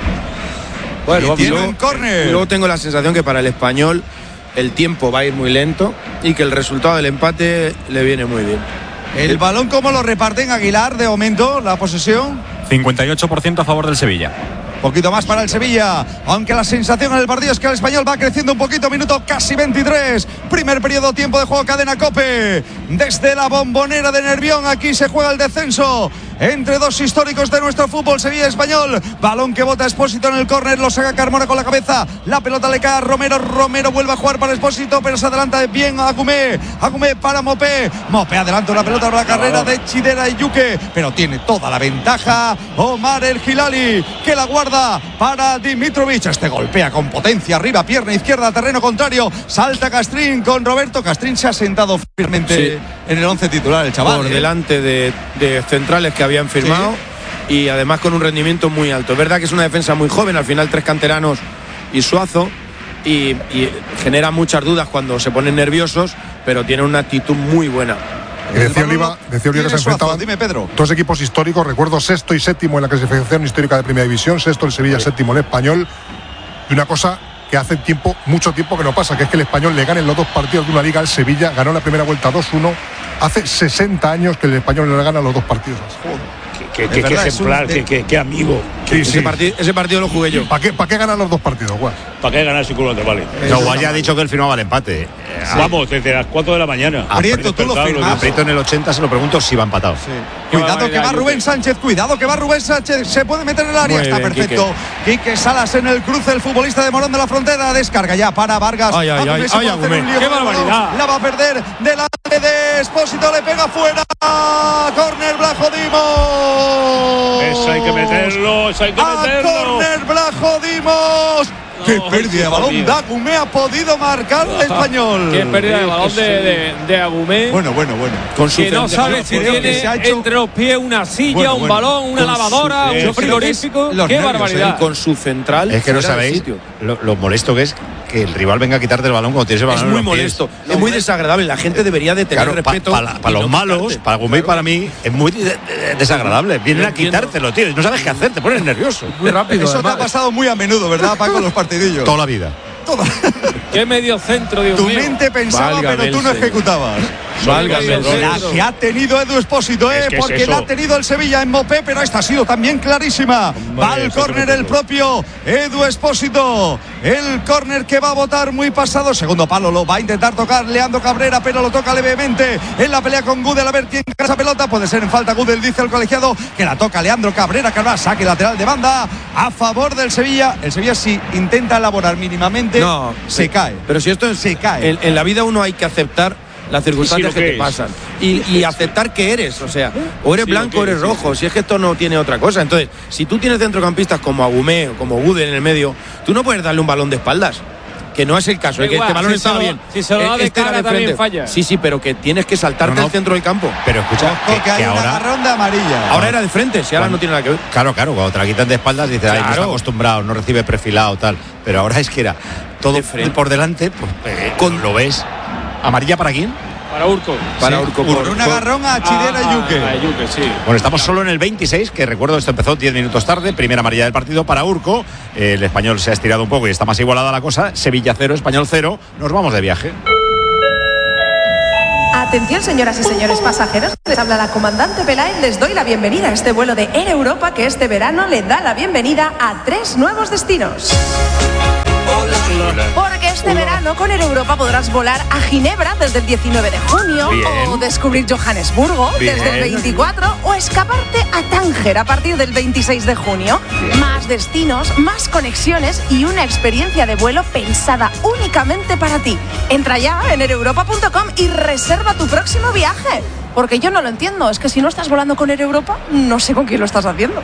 Bueno, y tiene un córner. Luego tengo la sensación que para el Español el tiempo va a ir muy lento y que el resultado del empate le viene muy bien. El balón, ¿cómo lo reparten, Aguilar, de momento, la posesión? 58% a favor del Sevilla. Poquito más para el Sevilla, aunque la sensación en el partido es que el Español va creciendo un poquito, minuto casi 23, primer periodo, tiempo de juego, Cadena COPE, desde la Bombonera de Nervión. Aquí se juega el descenso entre dos históricos de nuestro fútbol, Sevilla Español. Balón que bota Expósito en el córner, lo saca Carmona con la cabeza, la pelota le cae a Romero vuelve a jugar para Expósito, pero se adelanta bien a Agumé para Mopé adelanta una pelota para la carrera de Chidera y Yuke, pero tiene toda la ventaja Omar El Hilali, que la guarda para Dimitrovic. Este golpea con potencia arriba, pierna izquierda, terreno contrario, salta Castrín con Roberto. Castrín se ha sentado firmemente en el 11 titular, el chaval. Por delante de centrales que habían firmado y además con un rendimiento muy alto. Es verdad que es una defensa muy joven, al final 3 canteranos y Suazo, y genera muchas dudas cuando se ponen nerviosos, pero tiene una actitud muy buena. Decía Oliva que se enfrentaban dos equipos históricos, recuerdo 6º y 7º en la clasificación histórica de Primera División, 6º el Sevilla, 7º el Español, y una cosa que hace mucho tiempo que no pasa, que es que el Español le gane en los 2 partidos de una liga al Sevilla. Ganó la primera vuelta 2-1, hace 60 años que el Español le gana los 2 partidos. Qué ejemplar, qué amigo. Ese partido lo jugué yo. ¿Para qué ganar los 2 partidos, Guas? ¿Para qué ganar si culo te vale? No, Guas ya ha dicho que él firmaba el empate. Vamos, desde las 4 de la mañana. Aprieto, tú lo firmas. Aprieto en el 80, se lo pregunto si va empatado. Cuidado que va Rubén Sánchez, se puede meter en el área, está perfecto. Quique Salas en el cruce, el futbolista de Morón de la Frontera, descarga ya para Vargas. Qué barbaridad. La va a perder delante de Expósito, le pega fuera. Córner Blajodimos. Eso hay que meterlo. Córner Blajodimos. ¡Qué pérdida de balón! Agumé ha podido marcar el Español. ¡Qué pérdida de balón de Agumé! Bueno. Que no sabe si tiene entre los pies una silla, un balón, una lavadora, un frigorífico. ¡Qué barbaridad! Con su central. Es que no sabéis lo molesto que es que el rival venga a quitarte el balón cuando tienes el balón. Es muy molesto, es muy desagradable. La gente debería de tener respeto. Para los malos, para Agumé y para mí, es muy desagradable. Vienen a quitártelo, tío. No sabes qué hacer, te pones nervioso. Muy rápido. Eso te ha pasado muy a menudo, ¿verdad, Paco? Los partidillos. Toda la vida. ¡Qué medio centro, Dios mío! Tu mente pensaba, pero tú no ejecutabas. La que ha tenido Edu Expósito, porque la ha tenido el Sevilla en Mopé, pero esta ha sido también clarísima. Va al córner el propio Edu Expósito. El córner que va a botar muy pasado. Segundo palo, lo va a intentar tocar Leandro Cabrera, pero lo toca levemente en la pelea con Gudel. A ver quién gana esa pelota. Puede ser en falta. Gudel dice el colegiado que la toca Leandro Cabrera. Saque lateral de banda a favor del Sevilla. El Sevilla, si intenta elaborar mínimamente, se cae. Pero si esto se cae. En la vida uno hay que aceptar las circunstancias que te pasan y aceptar que eres, o sea, o eres blanco o eres rojo, si es que esto no tiene otra cosa. Entonces, si tú tienes centrocampistas como Agumé o como Gudel en el medio, tú no puedes darle un balón de espaldas, Que no es el caso, que este balón estaba bien. Si se lo da de cara también falla. Sí, pero que tienes que saltarte al centro del campo. Pero escucha, que hay ahora, una ronda amarilla. Ahora era de frente, si ahora no tiene nada que ver. Claro, cuando te la quitan de espaldas dices, ay, no está acostumbrado, no recibe perfilado, tal. Pero ahora es que era todo por delante, pues lo ves. ¿Amarilla para quién? Para Urco. Para Urco. Por un agarrón a Chidera Yuque, sí. Bueno, estamos solo en el 26, que recuerdo esto empezó 10 minutos tarde, primera amarilla del partido para Urco. El Español se ha estirado un poco y está más igualada la cosa. Sevilla 0, Español 0. Nos vamos de viaje. Atención, señoras y señores pasajeros, les habla la comandante Peláez. Les doy la bienvenida a este vuelo de Air Europa que este verano le da la bienvenida a 3 nuevos destinos. Porque este verano con Air Europa podrás volar a Ginebra desde el 19 de junio, o descubrir Johannesburgo desde el 24, o escaparte a Tánger a partir del 26 de junio. Más destinos, más conexiones y una experiencia de vuelo pensada únicamente para ti. Entra ya en aereuropa.com y reserva tu próximo viaje. Porque yo no lo entiendo, es que si no estás volando con Air Europa, no sé con quién lo estás haciendo.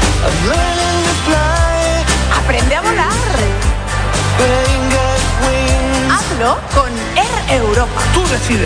Aprende a volar. Hazlo con Air Europa. Tú decides.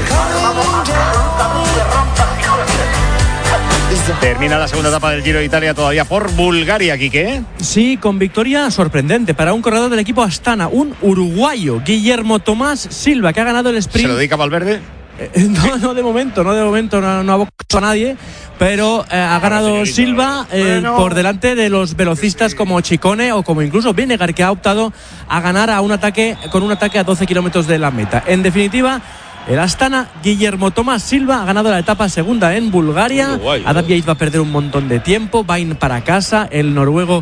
Termina la segunda etapa del Giro de Italia todavía por Bulgaria, Quique. Sí, con victoria sorprendente para un corredor del equipo Astana, un uruguayo, Guillermo Tomás Silva, que ha ganado el sprint. ¿Se lo dedica Valverde? No, de momento no ha bocado a nadie, pero ha ganado Silva por delante de los velocistas como Chicone o como incluso Vinegar, que ha optado a ganar con un ataque a 12 kilómetros de la meta. En definitiva, el Astana, Guillermo Tomás Silva, ha ganado la etapa segunda en Bulgaria. Adam Yates va a perder un montón de tiempo, Vain para casa, el noruego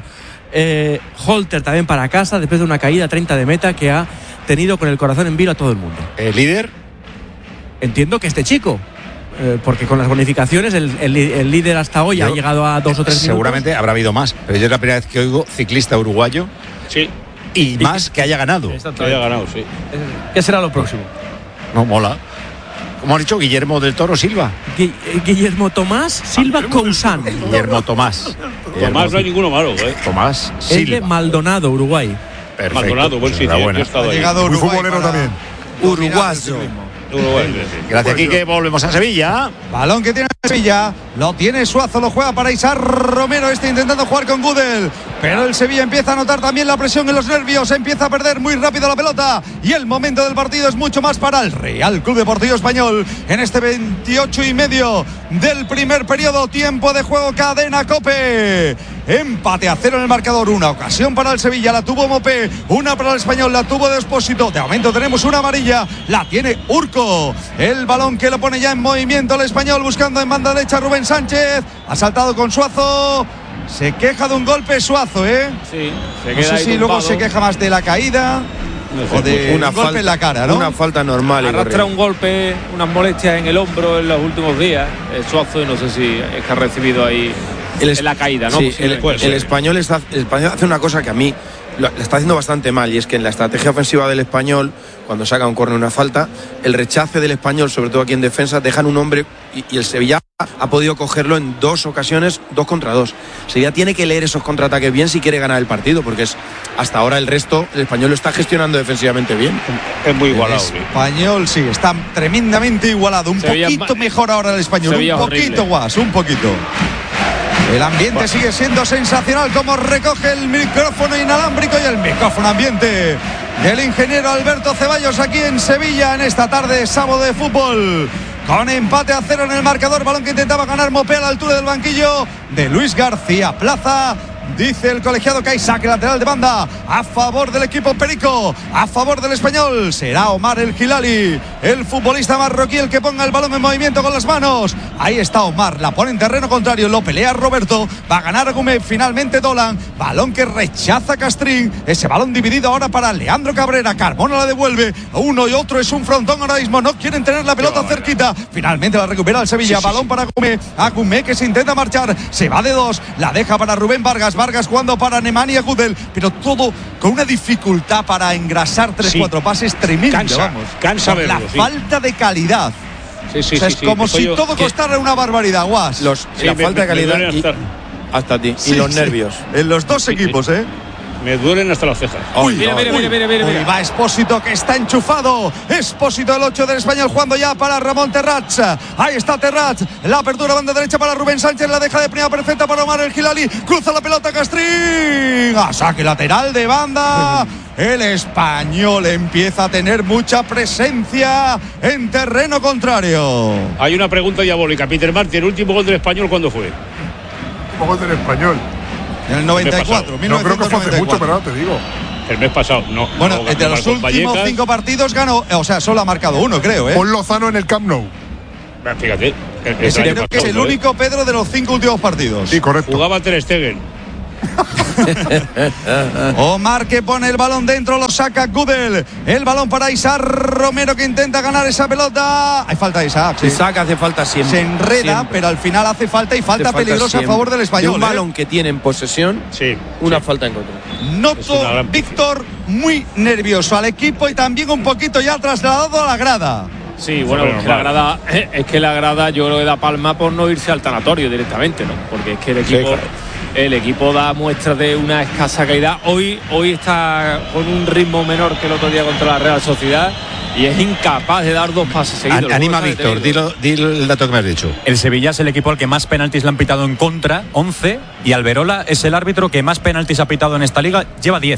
Holter también para casa, después de una caída 30 de meta que ha tenido con el corazón en vilo a todo el mundo. ¿El líder? Entiendo que este chico, porque con las bonificaciones el líder hasta hoy ha llegado a 2 o 3 minutos. Seguramente habrá habido más, pero yo es la primera vez que oigo ciclista uruguayo. Sí. Y más que haya ganado. Que haya ganado, sí. ¿Qué será lo próximo? No, mola. Como han dicho, Guillermo del Toro Silva. Guillermo Tomás Silva Cousan. Guillermo Tomás. Tomás no hay ninguno malo, Tomás Silva. El de Maldonado, Uruguay. Perfecto. Maldonado, buen sitio. Ha llegado Muy futbolero también. Uruguayo. Gracias, Quique. Volvemos a Sevilla. Balón que tiene Sevilla, lo tiene Suazo, lo juega para Isar Romero, intentando jugar con Gudel, pero el Sevilla empieza a notar también la presión en los nervios, empieza a perder muy rápido la pelota y el momento del partido es mucho más para el Real Club Deportivo Español en este 28,5 del primer periodo. Tiempo de juego, cadena COPE. Empate a 0 en el marcador. Una ocasión para el Sevilla, la tuvo Mopé, una para el Español, la tuvo de Expósito. De momento tenemos una amarilla, la tiene Urco. El balón que lo pone ya en movimiento el Español, buscando en banda derecha Rubén Sánchez. Ha saltado con Suazo. Se queja de un golpe Suazo, Sí, no sé si luego se queja más de la caída o de un golpe en la cara, ¿no? Una falta normal. Arrastra un golpe, unas molestias en el hombro en los últimos días. Suazo, y no sé si es que ha recibido ahí la caída, ¿no? Sí, el español hace una cosa que a mí le está haciendo bastante mal, y es que en la estrategia ofensiva del Español, cuando saca un córner, una falta, el rechace del Español, sobre todo aquí en defensa, dejan un hombre, y el Sevilla ha podido cogerlo en 2 ocasiones, 2 contra 2. Sevilla tiene que leer esos contraataques bien si quiere ganar el partido, porque hasta ahora el resto, el Español lo está gestionando defensivamente bien. Es muy igualado. El Español sí, está tremendamente igualado. Un Sevilla, poquito mejor ahora el Español, Sevilla, un poquito más, un poquito. El ambiente sigue siendo sensacional, como recoge el micrófono inalámbrico y el micrófono ambiente del ingeniero Alberto Ceballos aquí en Sevilla en esta tarde sábado de fútbol. Con empate a 0 en el marcador, balón que intentaba ganar Mopé a la altura del banquillo de Luis García Plaza. Dice el colegiado que hay saque lateral de banda a favor del equipo perico, a favor del Español. Será Omar El Hilali, el futbolista marroquí, el que ponga el balón en movimiento con las manos. Ahí está Omar, la pone en terreno contrario, lo pelea Roberto, va a ganar Gómez, finalmente Dolan, balón que rechaza Castrín, ese balón dividido ahora para Leandro Cabrera. Carmona la devuelve, uno y otro es un frontón ahora mismo, no quieren tener la pelota cerquita, finalmente la recupera el Sevilla, balón para Gómez, a Gómez que se intenta marchar, se va de 2, la deja para Rubén Vargas jugando para Nemanja Gudel, pero todo con una dificultad para engrasar 3-4 pases tremendo. Cansa verlo, la falta de calidad. Es como si todo costara una barbaridad, Guas. La falta de calidad hasta ti. Y los nervios. En los dos equipos, Me duelen hasta las cejas. Mira. Va Expósito, que está enchufado. Expósito, el 8 del Español, jugando ya para Ramón Terrats. Ahí está Terrats. La apertura banda derecha para Rubén Sánchez. La deja de primera perfecta para Omar El Hilali. Cruza la pelota Castrín. A saque lateral de banda. El Español empieza a tener mucha presencia en terreno contrario. Hay una pregunta diabólica. Peter Martin, ¿el último gol del Español cuándo fue? El último gol del Español. En el 94. No creo que fue hace mucho, pero ahora te digo. El mes pasado, no. Bueno, entre los últimos 5 partidos ganó, o sea, solo ha marcado uno, creo, Pon Lozano en el Camp Nou. Fíjate. Creo que es el único, Pedro, de los 5 últimos partidos. Sí, correcto. Jugaba Ter Stegen. Omar, que pone el balón dentro, lo saca Gudel. El balón para Isaac Romero, que intenta ganar esa pelota. Hay falta de Isaac. Sí. Isaac hace falta siempre. Se enreda, siempre. Pero al final hace falta y falta peligrosa siempre. A favor del Español. De un balón que tiene en posesión, una falta en contra. Noto, Víctor, muy nervioso al equipo y también un poquito ya trasladado a la grada. Sí, bueno, es que la grada yo creo que da palma por no irse al tanatorio directamente, ¿no? Porque es que el equipo da muestras de una escasa calidad. Hoy está con un ritmo menor que el otro día contra la Real Sociedad y es incapaz de dar 2 pases seguidos. Anima, Víctor, dilo el dato que me has dicho. El Sevilla es el equipo al que más penaltis le han pitado en contra, 11, y Alberola es el árbitro que más penaltis ha pitado en esta liga, lleva 10.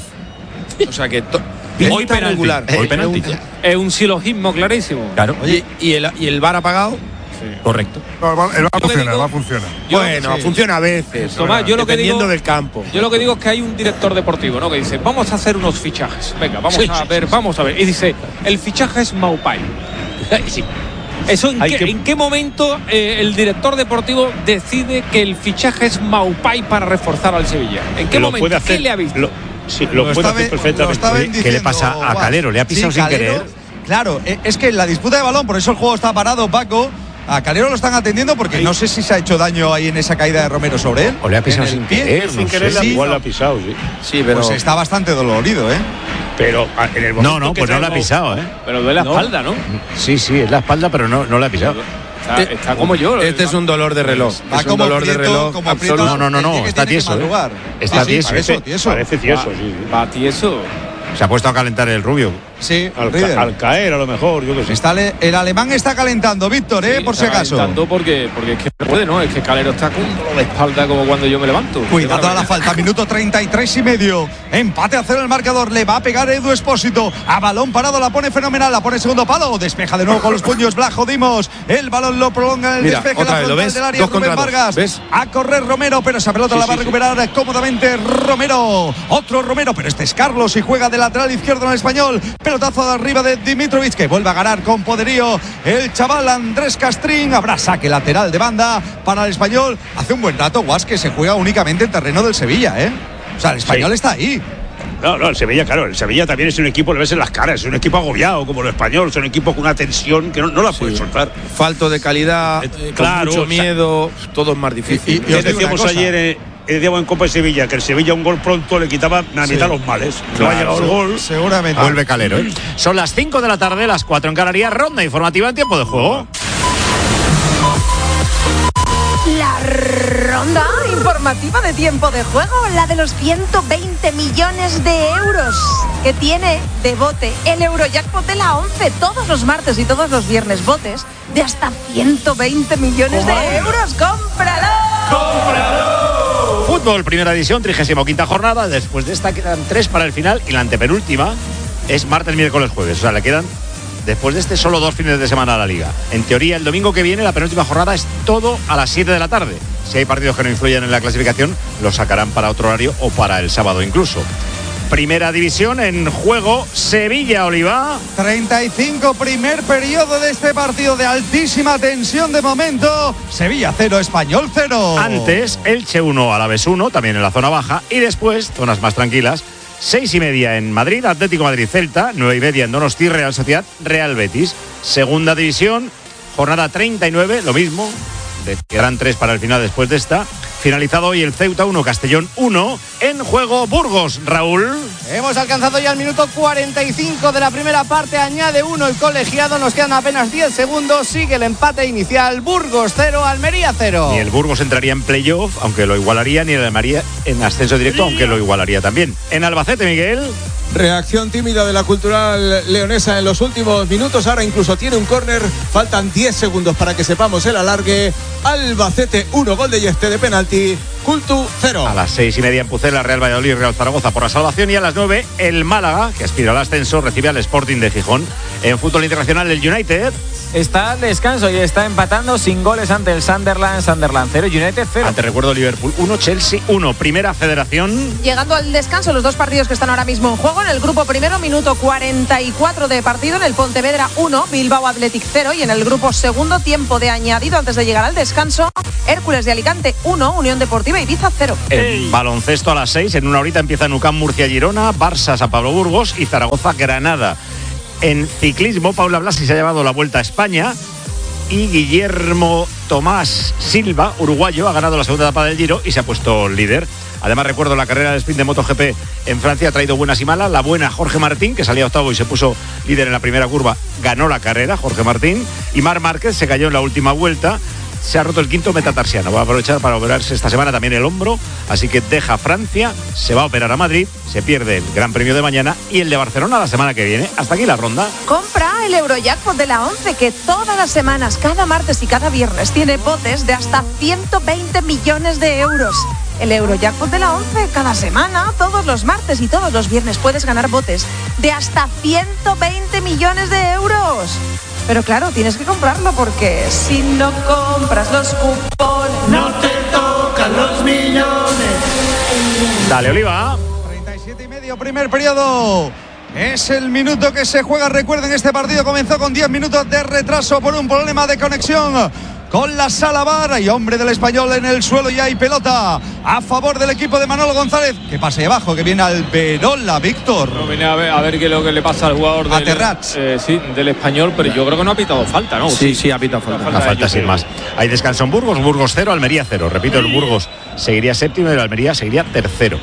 O sea que hoy penalti, regular. Hoy penalti. Es un silogismo clarísimo. Claro. Oye, ¿y el VAR apagado? Sí. Correcto. No, el VAR funciona. Bueno, funciona a veces. Tomás, yo lo que digo del campo. Yo lo que digo es que hay un director deportivo, ¿no? Que dice, vamos a hacer unos fichajes. Venga, vamos a ver. Y dice, el fichaje es Maupay. Sí. Eso ¿en qué momento el director deportivo decide que el fichaje es Maupay para reforzar al Sevilla? ¿En qué momento? ¿Qué le ha visto? Sí, lo puede hacer perfectamente. ¿Qué le pasa a Calero? ¿Le ha pisado sin querer? Claro, es que la disputa de balón, por eso el juego está parado, Paco. A Calero lo están atendiendo porque no sé si se ha hecho daño ahí en esa caída de Romero sobre él. O le ha pisado sin querer. Sin querer, igual lo ha pisado, sí. Sí, pero pues está bastante dolorido, ¿eh? Pero en el momento pues no lo ha pisado, ¿eh? Pero duele la espalda, ¿no? Sí, es la espalda, pero no lo ha pisado. Está como yo. Este es un dolor de reloj. Es un dolor de reloj absoluto. No, está tieso. Está tieso. Parece tieso, sí. Va tieso. Se ha puesto a calentar el rubio. Sí, al caer a lo mejor, yo que sé. El alemán está calentando, Víctor, por si acaso. Calentando porque es que no puede, ¿no? Es que Calero está con un dolor de espalda como cuando yo me levanto. Cuidado a la falta, minuto 33 y medio. Empate a 0 el marcador, le va a pegar Edu Expósito. A balón parado, la pone fenomenal, la pone segundo palo. Despeja de nuevo con los puños Blajo Dimos. El balón lo prolonga en el despeje la frontal del área. Rubén Vargas. ¿Ves? A correr Romero, pero esa pelota la va a recuperar cómodamente Romero. Otro Romero, pero este es Carlos y juega de lateral izquierdo en el Español. Pelotazo de arriba de Dimitrovic, que vuelve a ganar con poderío el chaval Andrés Castrín. Habrá saque lateral de banda para el Español. Hace un buen rato, Guas, que se juega únicamente en terreno del Sevilla, ¿eh? O sea, el Español está ahí. No, el Sevilla, claro, el Sevilla también es un equipo, le ves en las caras, es un equipo agobiado como el Español, es un equipo con una tensión que no la puede soltar. Falto de calidad, claro, mucho miedo, todo es más difícil. Y decíamos ayer en Copa de Sevilla, que el Sevilla un gol pronto le quitaba la mitad los males. No ha llegado el gol. Seguramente. Vuelve Calero. Son las 5 de la tarde, las 4 en Canarias, ronda informativa en tiempo de juego. La ronda informativa de tiempo de juego, la de los 120 millones de euros que tiene de bote el Eurojackpot de la 11 todos los martes y todos los viernes, botes de hasta 120 millones de euros. ¡Cómpralo! Fútbol, primera división, 35ª jornada. Después de esta quedan 3 para el final y la antepenúltima es martes, miércoles, jueves. O sea, le quedan después de este solo 2 fines de semana a la liga. En teoría, el domingo que viene, la penúltima jornada es todo a las 7 de la tarde. Si hay partidos que no influyen en la clasificación, los sacarán para otro horario o para el sábado incluso. Primera división en juego, Sevilla-Oliva. 35, primer periodo de este partido de altísima tensión de momento. Sevilla 0, Español 0. Antes, Elche 1, Alavés 1, también en la zona baja. Y después, zonas más tranquilas, 6:30 en Madrid, Atlético Madrid-Celta, 9:30 en Donosti, Real Sociedad, Real Betis. Segunda división, jornada 39, lo mismo. Quedarán 3 para el final después de esta. Finalizado hoy el Ceuta 1, Castellón 1. En juego Burgos, Raúl. Hemos alcanzado ya el minuto 45 de la primera parte. Añade 1 el colegiado. Nos quedan apenas 10 segundos. Sigue el empate inicial. Burgos 0, Almería 0. Ni el Burgos entraría en playoff, aunque lo igualaría, ni el Almería en ascenso directo, aunque lo igualaría también. En Albacete, Miguel. Reacción tímida de la Cultural leonesa en los últimos minutos. Ahora incluso tiene un córner. Faltan 10 segundos para que sepamos el alargue. Albacete 1, gol de Yeste de penalti. Cultu 0. A las 6:30 en Pucela, Real Valladolid, Real Zaragoza por la salvación. Y a las 9 el Málaga, que aspira al ascenso, recibe al Sporting de Gijón. En fútbol internacional, el United está al descanso y está empatando sin goles ante el Sunderland. Sunderland 0, United 0. Antes recuerdo Liverpool 1, Chelsea 1. Primera Federación. Llegando al descanso, los dos partidos que están ahora mismo en juego. En el grupo primero, minuto 44 de partido. En el Pontevedra 1, Bilbao Athletic 0. Y en el grupo segundo, tiempo de añadido antes de llegar al descanso, Hércules de Alicante 1, Unión Deportiva Ibiza 0. En baloncesto a las 6, en una horita empieza UCAM Murcia Girona, Barça San Pablo Burgos y Zaragoza Granada. En ciclismo, Paula Blasi se ha llevado la Vuelta a España y Guillermo Tomás Silva, uruguayo, ha ganado la segunda etapa del Giro y se ha puesto líder. Además, recuerdo la carrera de sprint de MotoGP en Francia, ha traído buenas y malas. La buena, Jorge Martín, que salía octavo y se puso líder en la primera curva, ganó la carrera, Jorge Martín. Y Marc Márquez se cayó en la última vuelta. Se ha roto el quinto metatarsiano. Va a aprovechar para operarse esta semana también el hombro. Así que deja Francia, se va a operar a Madrid, se pierde el Gran Premio de mañana y el de Barcelona la semana que viene. Hasta aquí la ronda. Compra el Eurojackpot de la 11, que todas las semanas, cada martes y cada viernes, tiene botes de hasta 120 millones de euros. El Eurojackpot de la 11, cada semana, todos los martes y todos los viernes puedes ganar botes de hasta 120 millones de euros. Pero claro, tienes que comprarlo porque si no compras los cupones, no te tocan los millones. Dale, Oliva. 37:30, primer periodo. Es el minuto que se juega. Recuerden, este partido comenzó con 10 minutos de retraso por un problema de conexión con la sala VAR. Y hombre del Español en el suelo y hay pelota a favor del equipo de Manolo González. Que pase abajo, que viene Alberola, Víctor. No, viene a ver qué es lo que le pasa al jugador del Español, pero yo creo que no ha pitado falta, ¿no? Sí, ha pitado falta. Una falta sin más. Hay descanso en Burgos 0, Almería 0. Repito, el Burgos seguiría séptimo y el Almería seguiría tercero.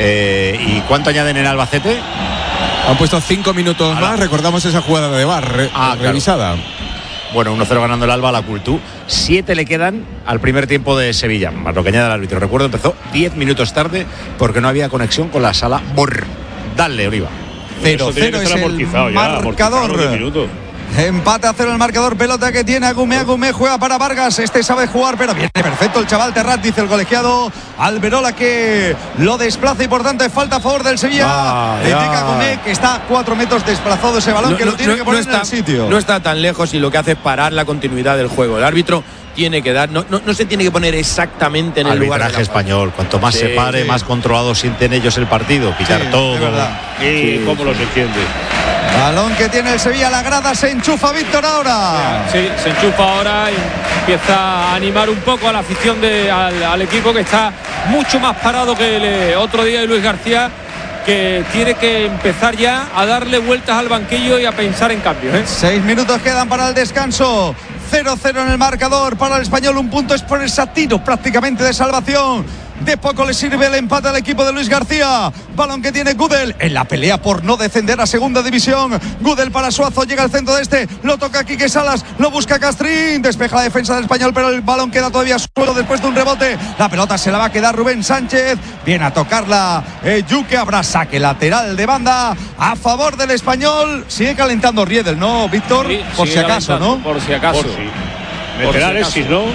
¿Y cuánto añaden en Albacete? Han puesto 5 minutos más. Recordamos esa jugada de VAR revisada. Claro. Bueno, 1-0 ganando el Alba a la Cultú. 7 le quedan al primer tiempo de Sevilla, más lo que añade el árbitro. Recuerdo, empezó 10 minutos tarde porque no había conexión con la sala VAR. Dale, Oliva. 0-0 es el marcador. Empate a 0 el marcador, pelota que tiene Agumé juega para Vargas, este sabe jugar, pero viene perfecto el chaval Terrat, dice el colegiado. Alberola que lo desplaza y por tanto es falta a favor del Sevilla. Le indica Agumé que está a 4 metros desplazado ese balón, que lo tiene que poner en el sitio. No está tan lejos y lo que hace es parar la continuidad del juego. El árbitro tiene que dar, no se tiene que poner exactamente en el lugar. Arbitraje español, cuanto más se pare, más controlado sienten ellos el partido, pitar todo. ¿Cómo los entiende? Balón que tiene el Sevilla, la grada se enchufa Víctor ahora. Sí, se enchufa ahora y empieza a animar un poco a la afición al equipo, que está mucho más parado que el otro día de Luis García, que tiene que empezar ya a darle vueltas al banquillo y a pensar en cambios. 6 minutos quedan para el descanso. 0-0 en el marcador para el Español. Un punto es por ese tiro prácticamente de salvación. De poco le sirve el empate al equipo de Luis García. Balón que tiene Gudel en la pelea por no descender a segunda división. Gudel para Suazo, llega al centro de este, lo toca Quique Salas, lo busca Castrín, despeja la defensa del Español, pero el balón queda todavía suelo después de un rebote. La pelota se la va a quedar Rubén Sánchez, viene a tocarla Yuque, habrá saque lateral de banda a favor del Español. Sigue calentando Riedel, ¿no, Víctor? Sí, por si acaso, ¿no? Por si acaso. Meterá Alexis, ¿no?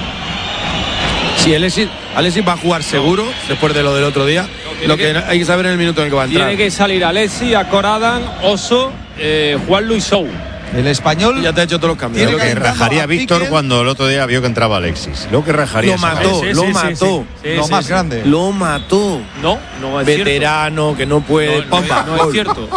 Sí, Alexis va a jugar seguro después de lo del otro día. Lo que hay que saber en el minuto en el que va a entrar. Tiene que salir Alexis, Acoradan, Oso, Juan Luis Sou. El Español ya te ha hecho todos los cambios. Lo que rajaría Víctor cuando el otro día vio que entraba Alexis. Lo que rajaría. Lo mató. Lo más grande. Lo mató. No es veterano, cierto. Que no puede. No es cierto.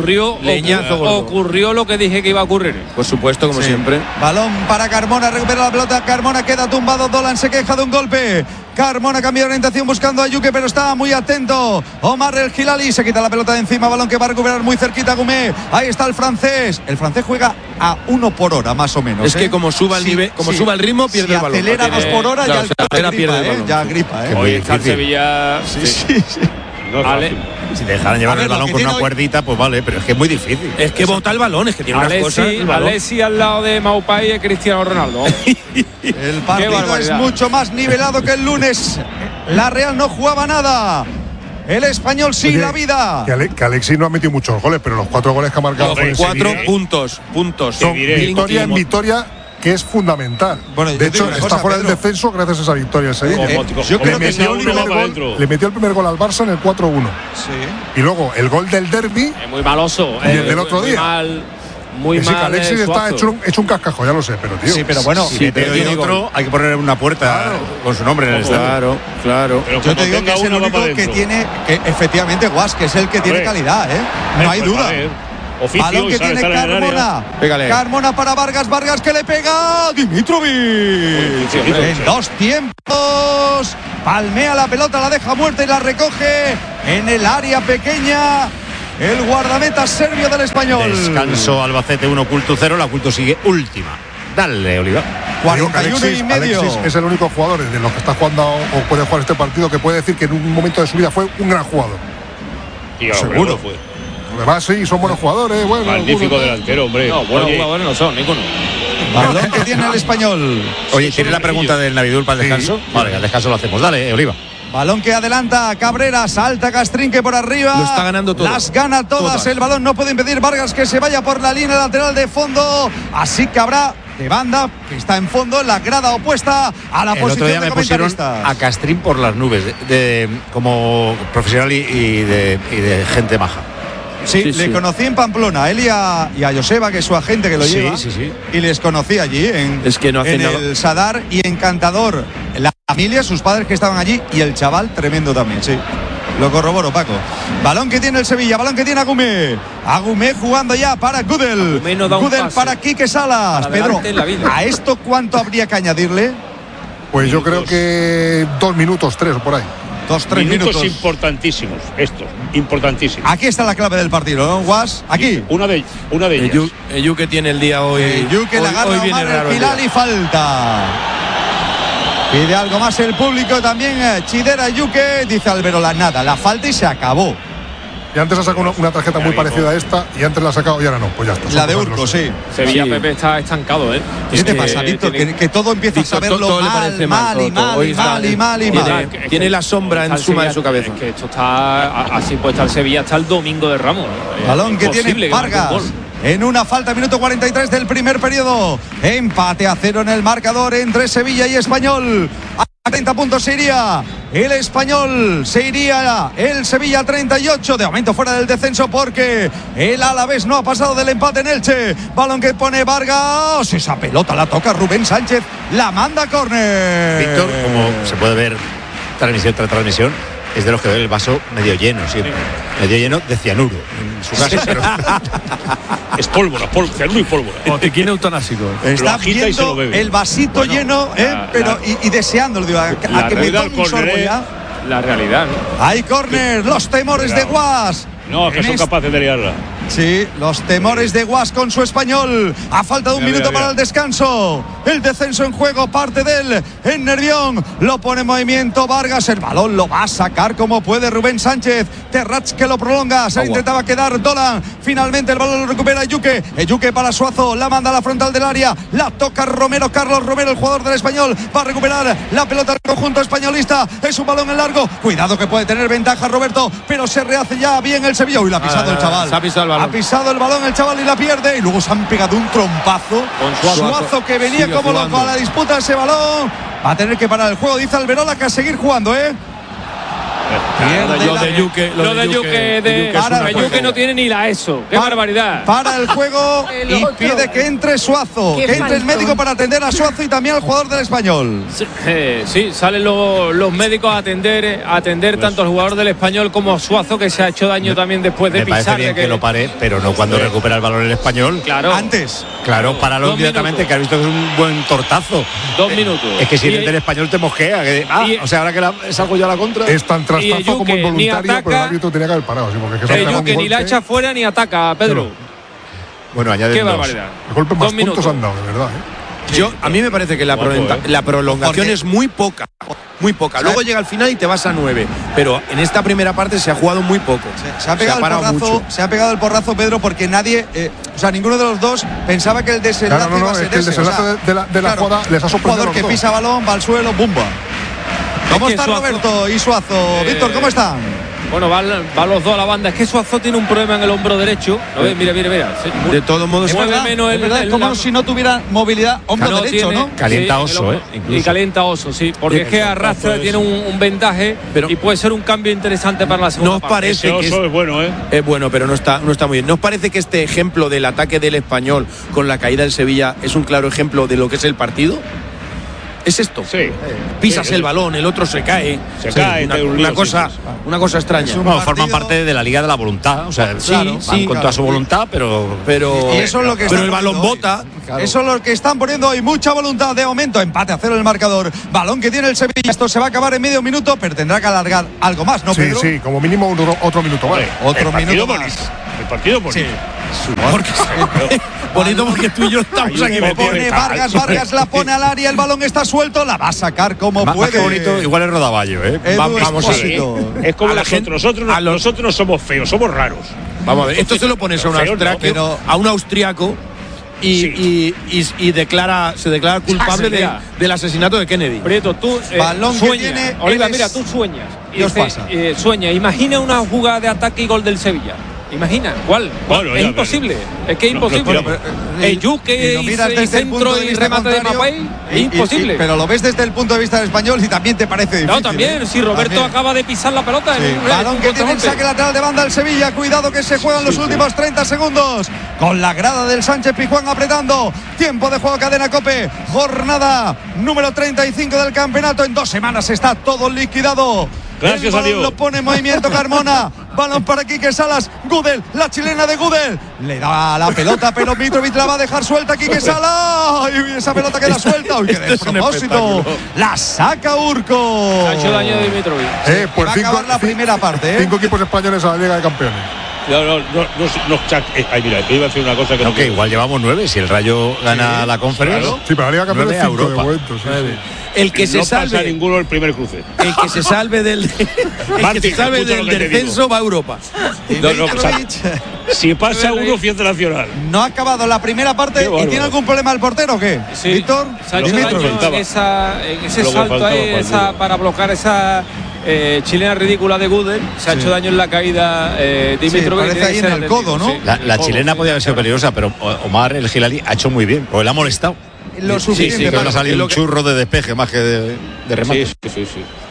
Ocurrió lo que dije que iba a ocurrir. Por supuesto, como siempre. Balón para Carmona, recupera la pelota. Carmona queda tumbado. Dolan se queja de un golpe. Carmona cambia de orientación buscando a Yuque, pero está muy atento Omar El Hilali, se quita la pelota de encima, balón que va a recuperar muy cerquita Gumé. Ahí está el francés juega a 1 por hora más o menos. Es que como suba el nivel, suba el ritmo, pierde el balón. Acelera 2 por hora, claro, ya gripa, pierde el balón. Ya gripa, Hoy está el Sevilla. No Si te dejaran llevar el balón con una cuerdita, pues vale, pero es que es muy difícil. Es que bota el balón, es que tiene unas cosas. Alessi al lado de Maupay y Cristiano Ronaldo. El partido es mucho más nivelado que el lunes. La Real no jugaba nada. El Español sí. Oye, la vida. Que Alexis no ha metido muchos goles, pero los 4 goles que ha marcado con 4 puntos. Son victoria en victoria, que es fundamental. Bueno, de hecho, está fuera del descenso gracias a esa victoria. Yo creo que le metió el primer gol al Barça en el 4-1. Sí. Y luego el gol del derbi. Muy maloso. Y el del otro día. Muy mal. Alexis está hecho un cascajo, ya lo sé, pero tío. Sí, pero bueno, si te doy otro, hay que poner una puerta con su nombre en el estadio. Claro. Pero yo te digo que es el único que tiene, que efectivamente Guas, que es el que tiene calidad, no hay duda. Balón que tiene Carmona. Carmona para Vargas que le pega Dimitrovic. En 2 tiempos. Palmea la pelota, la deja muerta y la recoge en el área pequeña. El guardameta serbio del Español. Descanso Albacete 1, Culto 0. La Culto sigue última. Dale, Oliva. 41 y medio. Alexis es el único jugador de los que está jugando o puede jugar este partido que puede decir que en un momento de su vida fue un gran jugador. Seguro fue. Además, sí, son buenos jugadores. Magnífico delantero, hombre. No, buenos jugadores no son, ninguno. Balón que tiene el Español. Oye, ¿tiene la pregunta del Navidul para el descanso? Vale, al descanso lo hacemos. Dale, Oliva. Balón que adelanta Cabrera, salta Castrinque por arriba. Lo está ganando todo. Las gana todas. El balón no puede impedir Vargas que se vaya por la línea lateral de fondo. Así que habrá de banda que está en fondo en la grada opuesta a la posición de comentaristas. Pusieron a Castrín por las nubes como profesional y de gente maja. Sí, le conocí en Pamplona, él y a Joseba, que es su agente que lo lleva. Sí. Y les conocí allí en el Sadar, y encantador. La familia, sus padres que estaban allí, y el chaval tremendo también, sí. Lo corroboro, Paco. Balón que tiene el Sevilla, balón que tiene Agumé. Agumé jugando ya para Gudel. Gudel para Quique Salas. Pedro, ¿a esto cuánto habría que añadirle? Pues yo creo que 2 minutos, 3 o por ahí. 2-3 minutos importantísimos, importantísimos. Aquí está la clave del partido, ¿no, Guas? Aquí. Una de ellas. Eyu que tiene el día hoy. Eyu que la agarra Omar el Pilal y falta. Pide algo más el público también. Chidera Yuque, dice Alberola, nada, la falta y se acabó. Y antes ha sacado una tarjeta muy parecida a esta, y antes la ha sacado y ahora no, pues ya está. La de Urco, sí. Sevilla, Pepe está estancado, ¿eh? ¿Qué te pasa, Víctor? Que todo empieza a saberlo mal. Tiene la sombra encima de su cabeza. Es que esto está así, puede estar Sevilla hasta el domingo de Ramos. Balón que tiene Vargas. En una falta, minuto 43 del primer periodo. Empate a 0 en el marcador entre Sevilla y Español. A 30 puntos se iría el Español, se iría el Sevilla 38. De momento fuera del descenso porque el Alavés no ha pasado del empate en Elche. Balón que pone Vargas. Esa pelota la toca Rubén Sánchez. La manda a córner. Víctor, como se puede ver transmisión tras transmisión, es de los que ve el vaso medio lleno siempre. Medio lleno de cianuro en su casa. Pero... es pólvora, cianuro y pólvora. Botiquín eutonásico. Está viendo el vasito lleno, pero deseándolo, digo, a que me tome un sorbo ya. La realidad, ¿no? Hay córner, los temores de Guas. No, que son capaces de liarla. Sí, los temores de Guas con su Español. A falta de un minuto para el descanso. El descenso en juego, parte de él en Nervión. Lo pone en movimiento Vargas. El balón lo va a sacar como puede Rubén Sánchez. Terrats que lo prolonga. Se intentaba quedar Dolan. Finalmente el balón lo recupera Yuque. Yuque para Suazo. La manda a la frontal del área. La toca Romero. Carlos Romero, el jugador del Español. Va a recuperar la pelota del conjunto españolista. Es un balón en largo. Cuidado que puede tener ventaja Roberto. Pero se rehace ya bien el Sevilla. Uy, la ha pisado el chaval. Se ha pisado el balón. Ha pisado el balón el chaval y la pierde. Y luego se han pegado un trompazo. Con Suazo que venía como loco a la disputa ese balón. Va a tener que parar el juego, dice Alberola, que a seguir jugando, Lo de Yuque no tiene ni la ESO. ¡Qué barbaridad! Para el juego y pide que entre Suazo. Que entre el médico para atender a Suazo y también al jugador del Español. Sí, salen los médicos a atender tanto al jugador del Español como a Suazo, que se ha hecho daño también después de pisar. Me parece bien que lo pare, pero no cuando recupera el balón el Español. Claro. Antes. Claro, páralo inmediatamente, que has visto que es un buen tortazo. 2 minutos. Es que si eres del Español te mosquea. O sea, ahora que salgo yo a la contra. Es tan trastazo como involuntario, pero el árbitro tenía que haber parado. Yuque ni la echa fuera ni ataca, Pedro. Bueno, añaden qué barbaridad. El golpe más puntos han dado, de verdad. A mí me parece que la prolongación es muy poca. Muy poca. Luego llega al final y te vas a 9. Pero en esta primera parte se ha jugado muy poco. Se ha pegado el porrazo, Pedro, porque nadie, ninguno de los dos pensaba que el desenlace iba a ser el desenlace de la jugada les ha sorprendido. Un jugador que pisa balón, va al suelo, ¡bumba! ¿Cómo está Roberto y Suazo? Víctor, ¿cómo están? Bueno, van los dos a la banda. Es que Suazo tiene un problema en el hombro derecho. Mira. De todos modos, es como si no tuviera movilidad hombro derecho, ¿no? Calienta oso, Y calienta oso, sí. Porque es que arrastra, tiene un vendaje y puede ser un cambio interesante para la segunda parte. Parece que oso es bueno, Es bueno, pero no está muy bien. ¿Nos parece que este ejemplo del ataque del Español con la caída del Sevilla es un claro ejemplo de lo que es el partido? ¿Es esto? Sí. Pisas el balón, el otro se cae. Una cosa extraña. Forman parte de la Liga de la Voluntad. O sea, van con toda su voluntad, pero y eso es lo que pero el balón bota. Claro. Eso es lo que están poniendo hoy. Mucha voluntad de momento. Empate a 0 el marcador. Balón que tiene el Sevilla. Esto se va a acabar en medio minuto, pero tendrá que alargar algo más, ¿no, Pedro? Sí, como mínimo otro minuto más. Otro minuto más. El partido bonito. Bonito porque tú y yo estamos aquí. Pone Vargas la pone al área, el balón está suelto, la va a sacar como puede. Qué bonito, igual es Rodaballo, Vamos a ver. Es como nosotros no somos feos, somos raros. Vamos a ver, esto se lo pones a un austriaco y se declara culpable del asesinato de Kennedy. Prieto, tú sueñas. Oliva, mira, tú sueñas. ¿Qué os pasa? Sueña, imagina una jugada de ataque y gol del Sevilla. Imagina, ¿cuál? Bueno, es imposible. Es que es imposible. El Yuque y centro y remate de Mbappé es imposible. Pero lo ves desde el punto de vista del Español y también te parece difícil. No, también. Si Roberto acaba de pisar la pelota. Balón que tiene el saque lateral de banda el Sevilla. Cuidado que se juegan los últimos 30 segundos. Con la grada del Sánchez Pizjuán apretando. Tiempo de juego, cadena COPE. Jornada número 35 del campeonato. En 2 semanas está todo liquidado. Gracias a Dios. Lo pone en movimiento Carmona. Balón para Quique Salas. Gudel, la chilena de Gudel. Le da la pelota, pero Mitrovic la va a dejar suelta. Quique Salas. Y esa pelota queda suelta. Uy, qué despropósito. La saca Urco. Ha hecho daño de Mitrovic. Va a acabar la primera parte. 5 equipos españoles a la Liga de Campeones. Ay, mira, te iba a decir una cosa que igual llevamos 9. Si el Rayo gana la Conference. Sí, pero la Liga de Campeones 5 de momento. El que se salve. No pasa ninguno el primer cruce. El que se salve del descenso va a Europa. Si pasa uno, fiesta nacional. No ha acabado la primera parte y tiene algún problema el portero, ¿o qué? Sí. Víctor. En ese salto ahí, para bloquear esa chilena ridícula de Gudel. Se ha hecho daño en la caída Dimitrovic. Parece ahí en el codo, ¿no? La chilena podía haber sido peligrosa, pero Omar el Gilali ha hecho muy bien, porque le ha molestado. Lo suficiente. Que ha salido un churro de despeje más que de remate. Sí.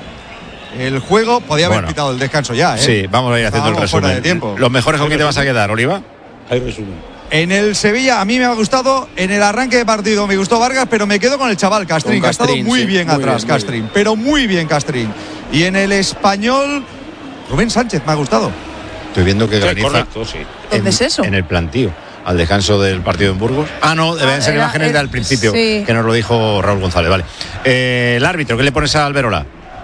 El juego podía haber quitado el descanso ya, Sí, vamos a ir haciendo el resumen. Los mejores con quién te vas a quedar, Oliva. Hay resumen. En el Sevilla a mí me ha gustado, en el arranque de partido me gustó Vargas, pero me quedo con el chaval Castrín, que ha estado muy bien atrás, Castrín, pero muy bien Castrín. Y en el Español, Rubén Sánchez me ha gustado. Estoy viendo que graniza. Correcto, sí. ¿Dónde es eso? En el plantío. Al descanso del partido en Burgos. No, deben ser imágenes del principio, que nos lo dijo Raúl González. Vale. El árbitro, ¿qué le pones a Alberola?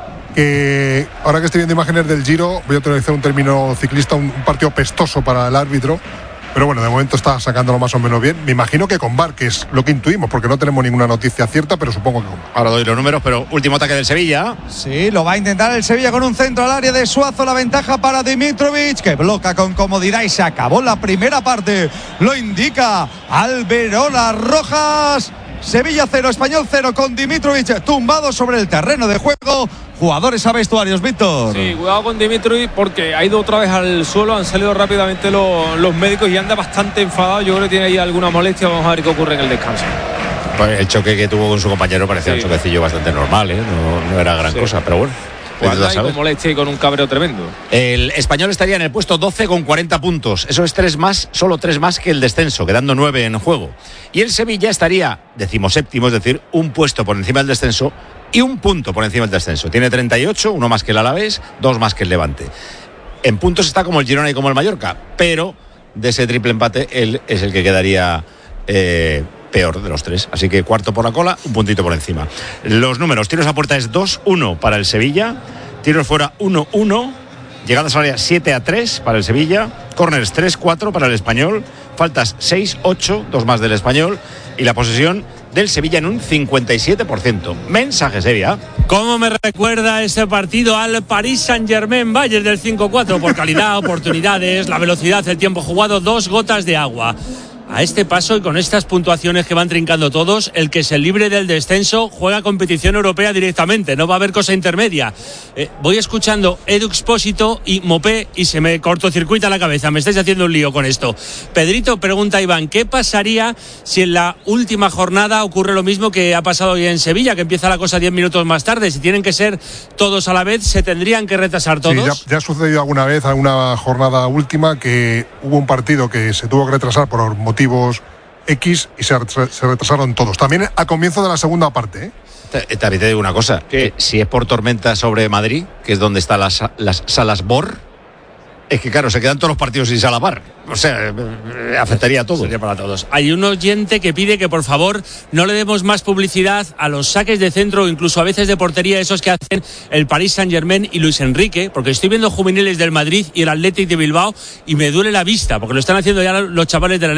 Ahora que estoy viendo imágenes del Giro, voy a utilizar un término ciclista, un partido pestoso para el árbitro. Pero bueno, de momento está sacándolo más o menos bien. Me imagino que con VAR, que es lo que intuimos, porque no tenemos ninguna noticia cierta, pero supongo que con VAR. Ahora doy los números, pero último ataque del Sevilla. Sí, lo va a intentar el Sevilla con un centro al área de Suazo. La ventaja para Dimitrovic, que bloca con comodidad y se acabó la primera parte. Lo indica Alberola Rojas. Sevilla 0, Español 0, con Dimitrovic tumbado sobre el terreno de juego. Jugadores a vestuarios, Víctor. Sí, cuidado con Dimitrovic porque ha ido otra vez al suelo. Han salido rápidamente los médicos y anda bastante enfadado. Yo creo que tiene ahí alguna molestia. Vamos a ver qué ocurre en el descanso. Pues el choque que tuvo con su compañero parecía un choquecillo bastante normal, no era gran cosa, pero bueno. Anda ahí con molestia y con un cabreo tremendo. El Español estaría en el puesto 12 con 40 puntos. Eso es 3 más, solo 3 más que el descenso, quedando 9 en juego. Y el Sevilla estaría 17º, es decir, un puesto por encima del descenso y un punto por encima del descenso. Tiene 38, uno más que el Alavés, 2 más que el Levante. En puntos está como el Girona y como el Mallorca, pero de ese triple empate él es el que quedaría peor de los 3. Así que cuarto por la cola, un puntito por encima. Los números: tiros a puerta es 2-1 para el Sevilla, tiros fuera 1-1, llegadas al área 7-3 para el Sevilla, córners 3-4 para el Español, faltas 6-8, 2 más del Español, y la posesión del Sevilla en un 57%. Mensaje Sevilla. ¿Cómo me recuerda ese partido al Paris Saint-Germain Bayern del 5-4? Por calidad, oportunidades, la velocidad, el tiempo jugado, 2 gotas de agua. A este paso y con estas puntuaciones que van trincando todos, el que se libre del descenso juega competición europea directamente, no va a haber cosa intermedia. Voy escuchando Edu Expósito y Mopé y se me cortocircuita la cabeza, me estáis haciendo un lío con esto. Pedrito, pregunta Iván, ¿qué pasaría si en la última jornada ocurre lo mismo que ha pasado hoy en Sevilla, que empieza la cosa 10 minutos más tarde? Si tienen que ser todos a la vez, ¿se tendrían que retrasar todos? Sí, ya ha sucedido alguna vez, alguna jornada última, que hubo un partido que se tuvo que retrasar por motivos X y se retrasaron todos. También a comienzo de la segunda parte. También te digo una cosa, que si es por tormenta sobre Madrid, que es donde están las salas BOR, es que claro, se quedan todos los partidos sin sala VAR. O sea, afectaría a todos. Sería para todos. Hay un oyente que pide que por favor no le demos más publicidad a los saques de centro o incluso a veces de portería, esos que hacen el Paris Saint-Germain y Luis Enrique, porque estoy viendo juveniles del Madrid y el Athletic de Bilbao y me duele la vista, porque lo están haciendo ya los chavales del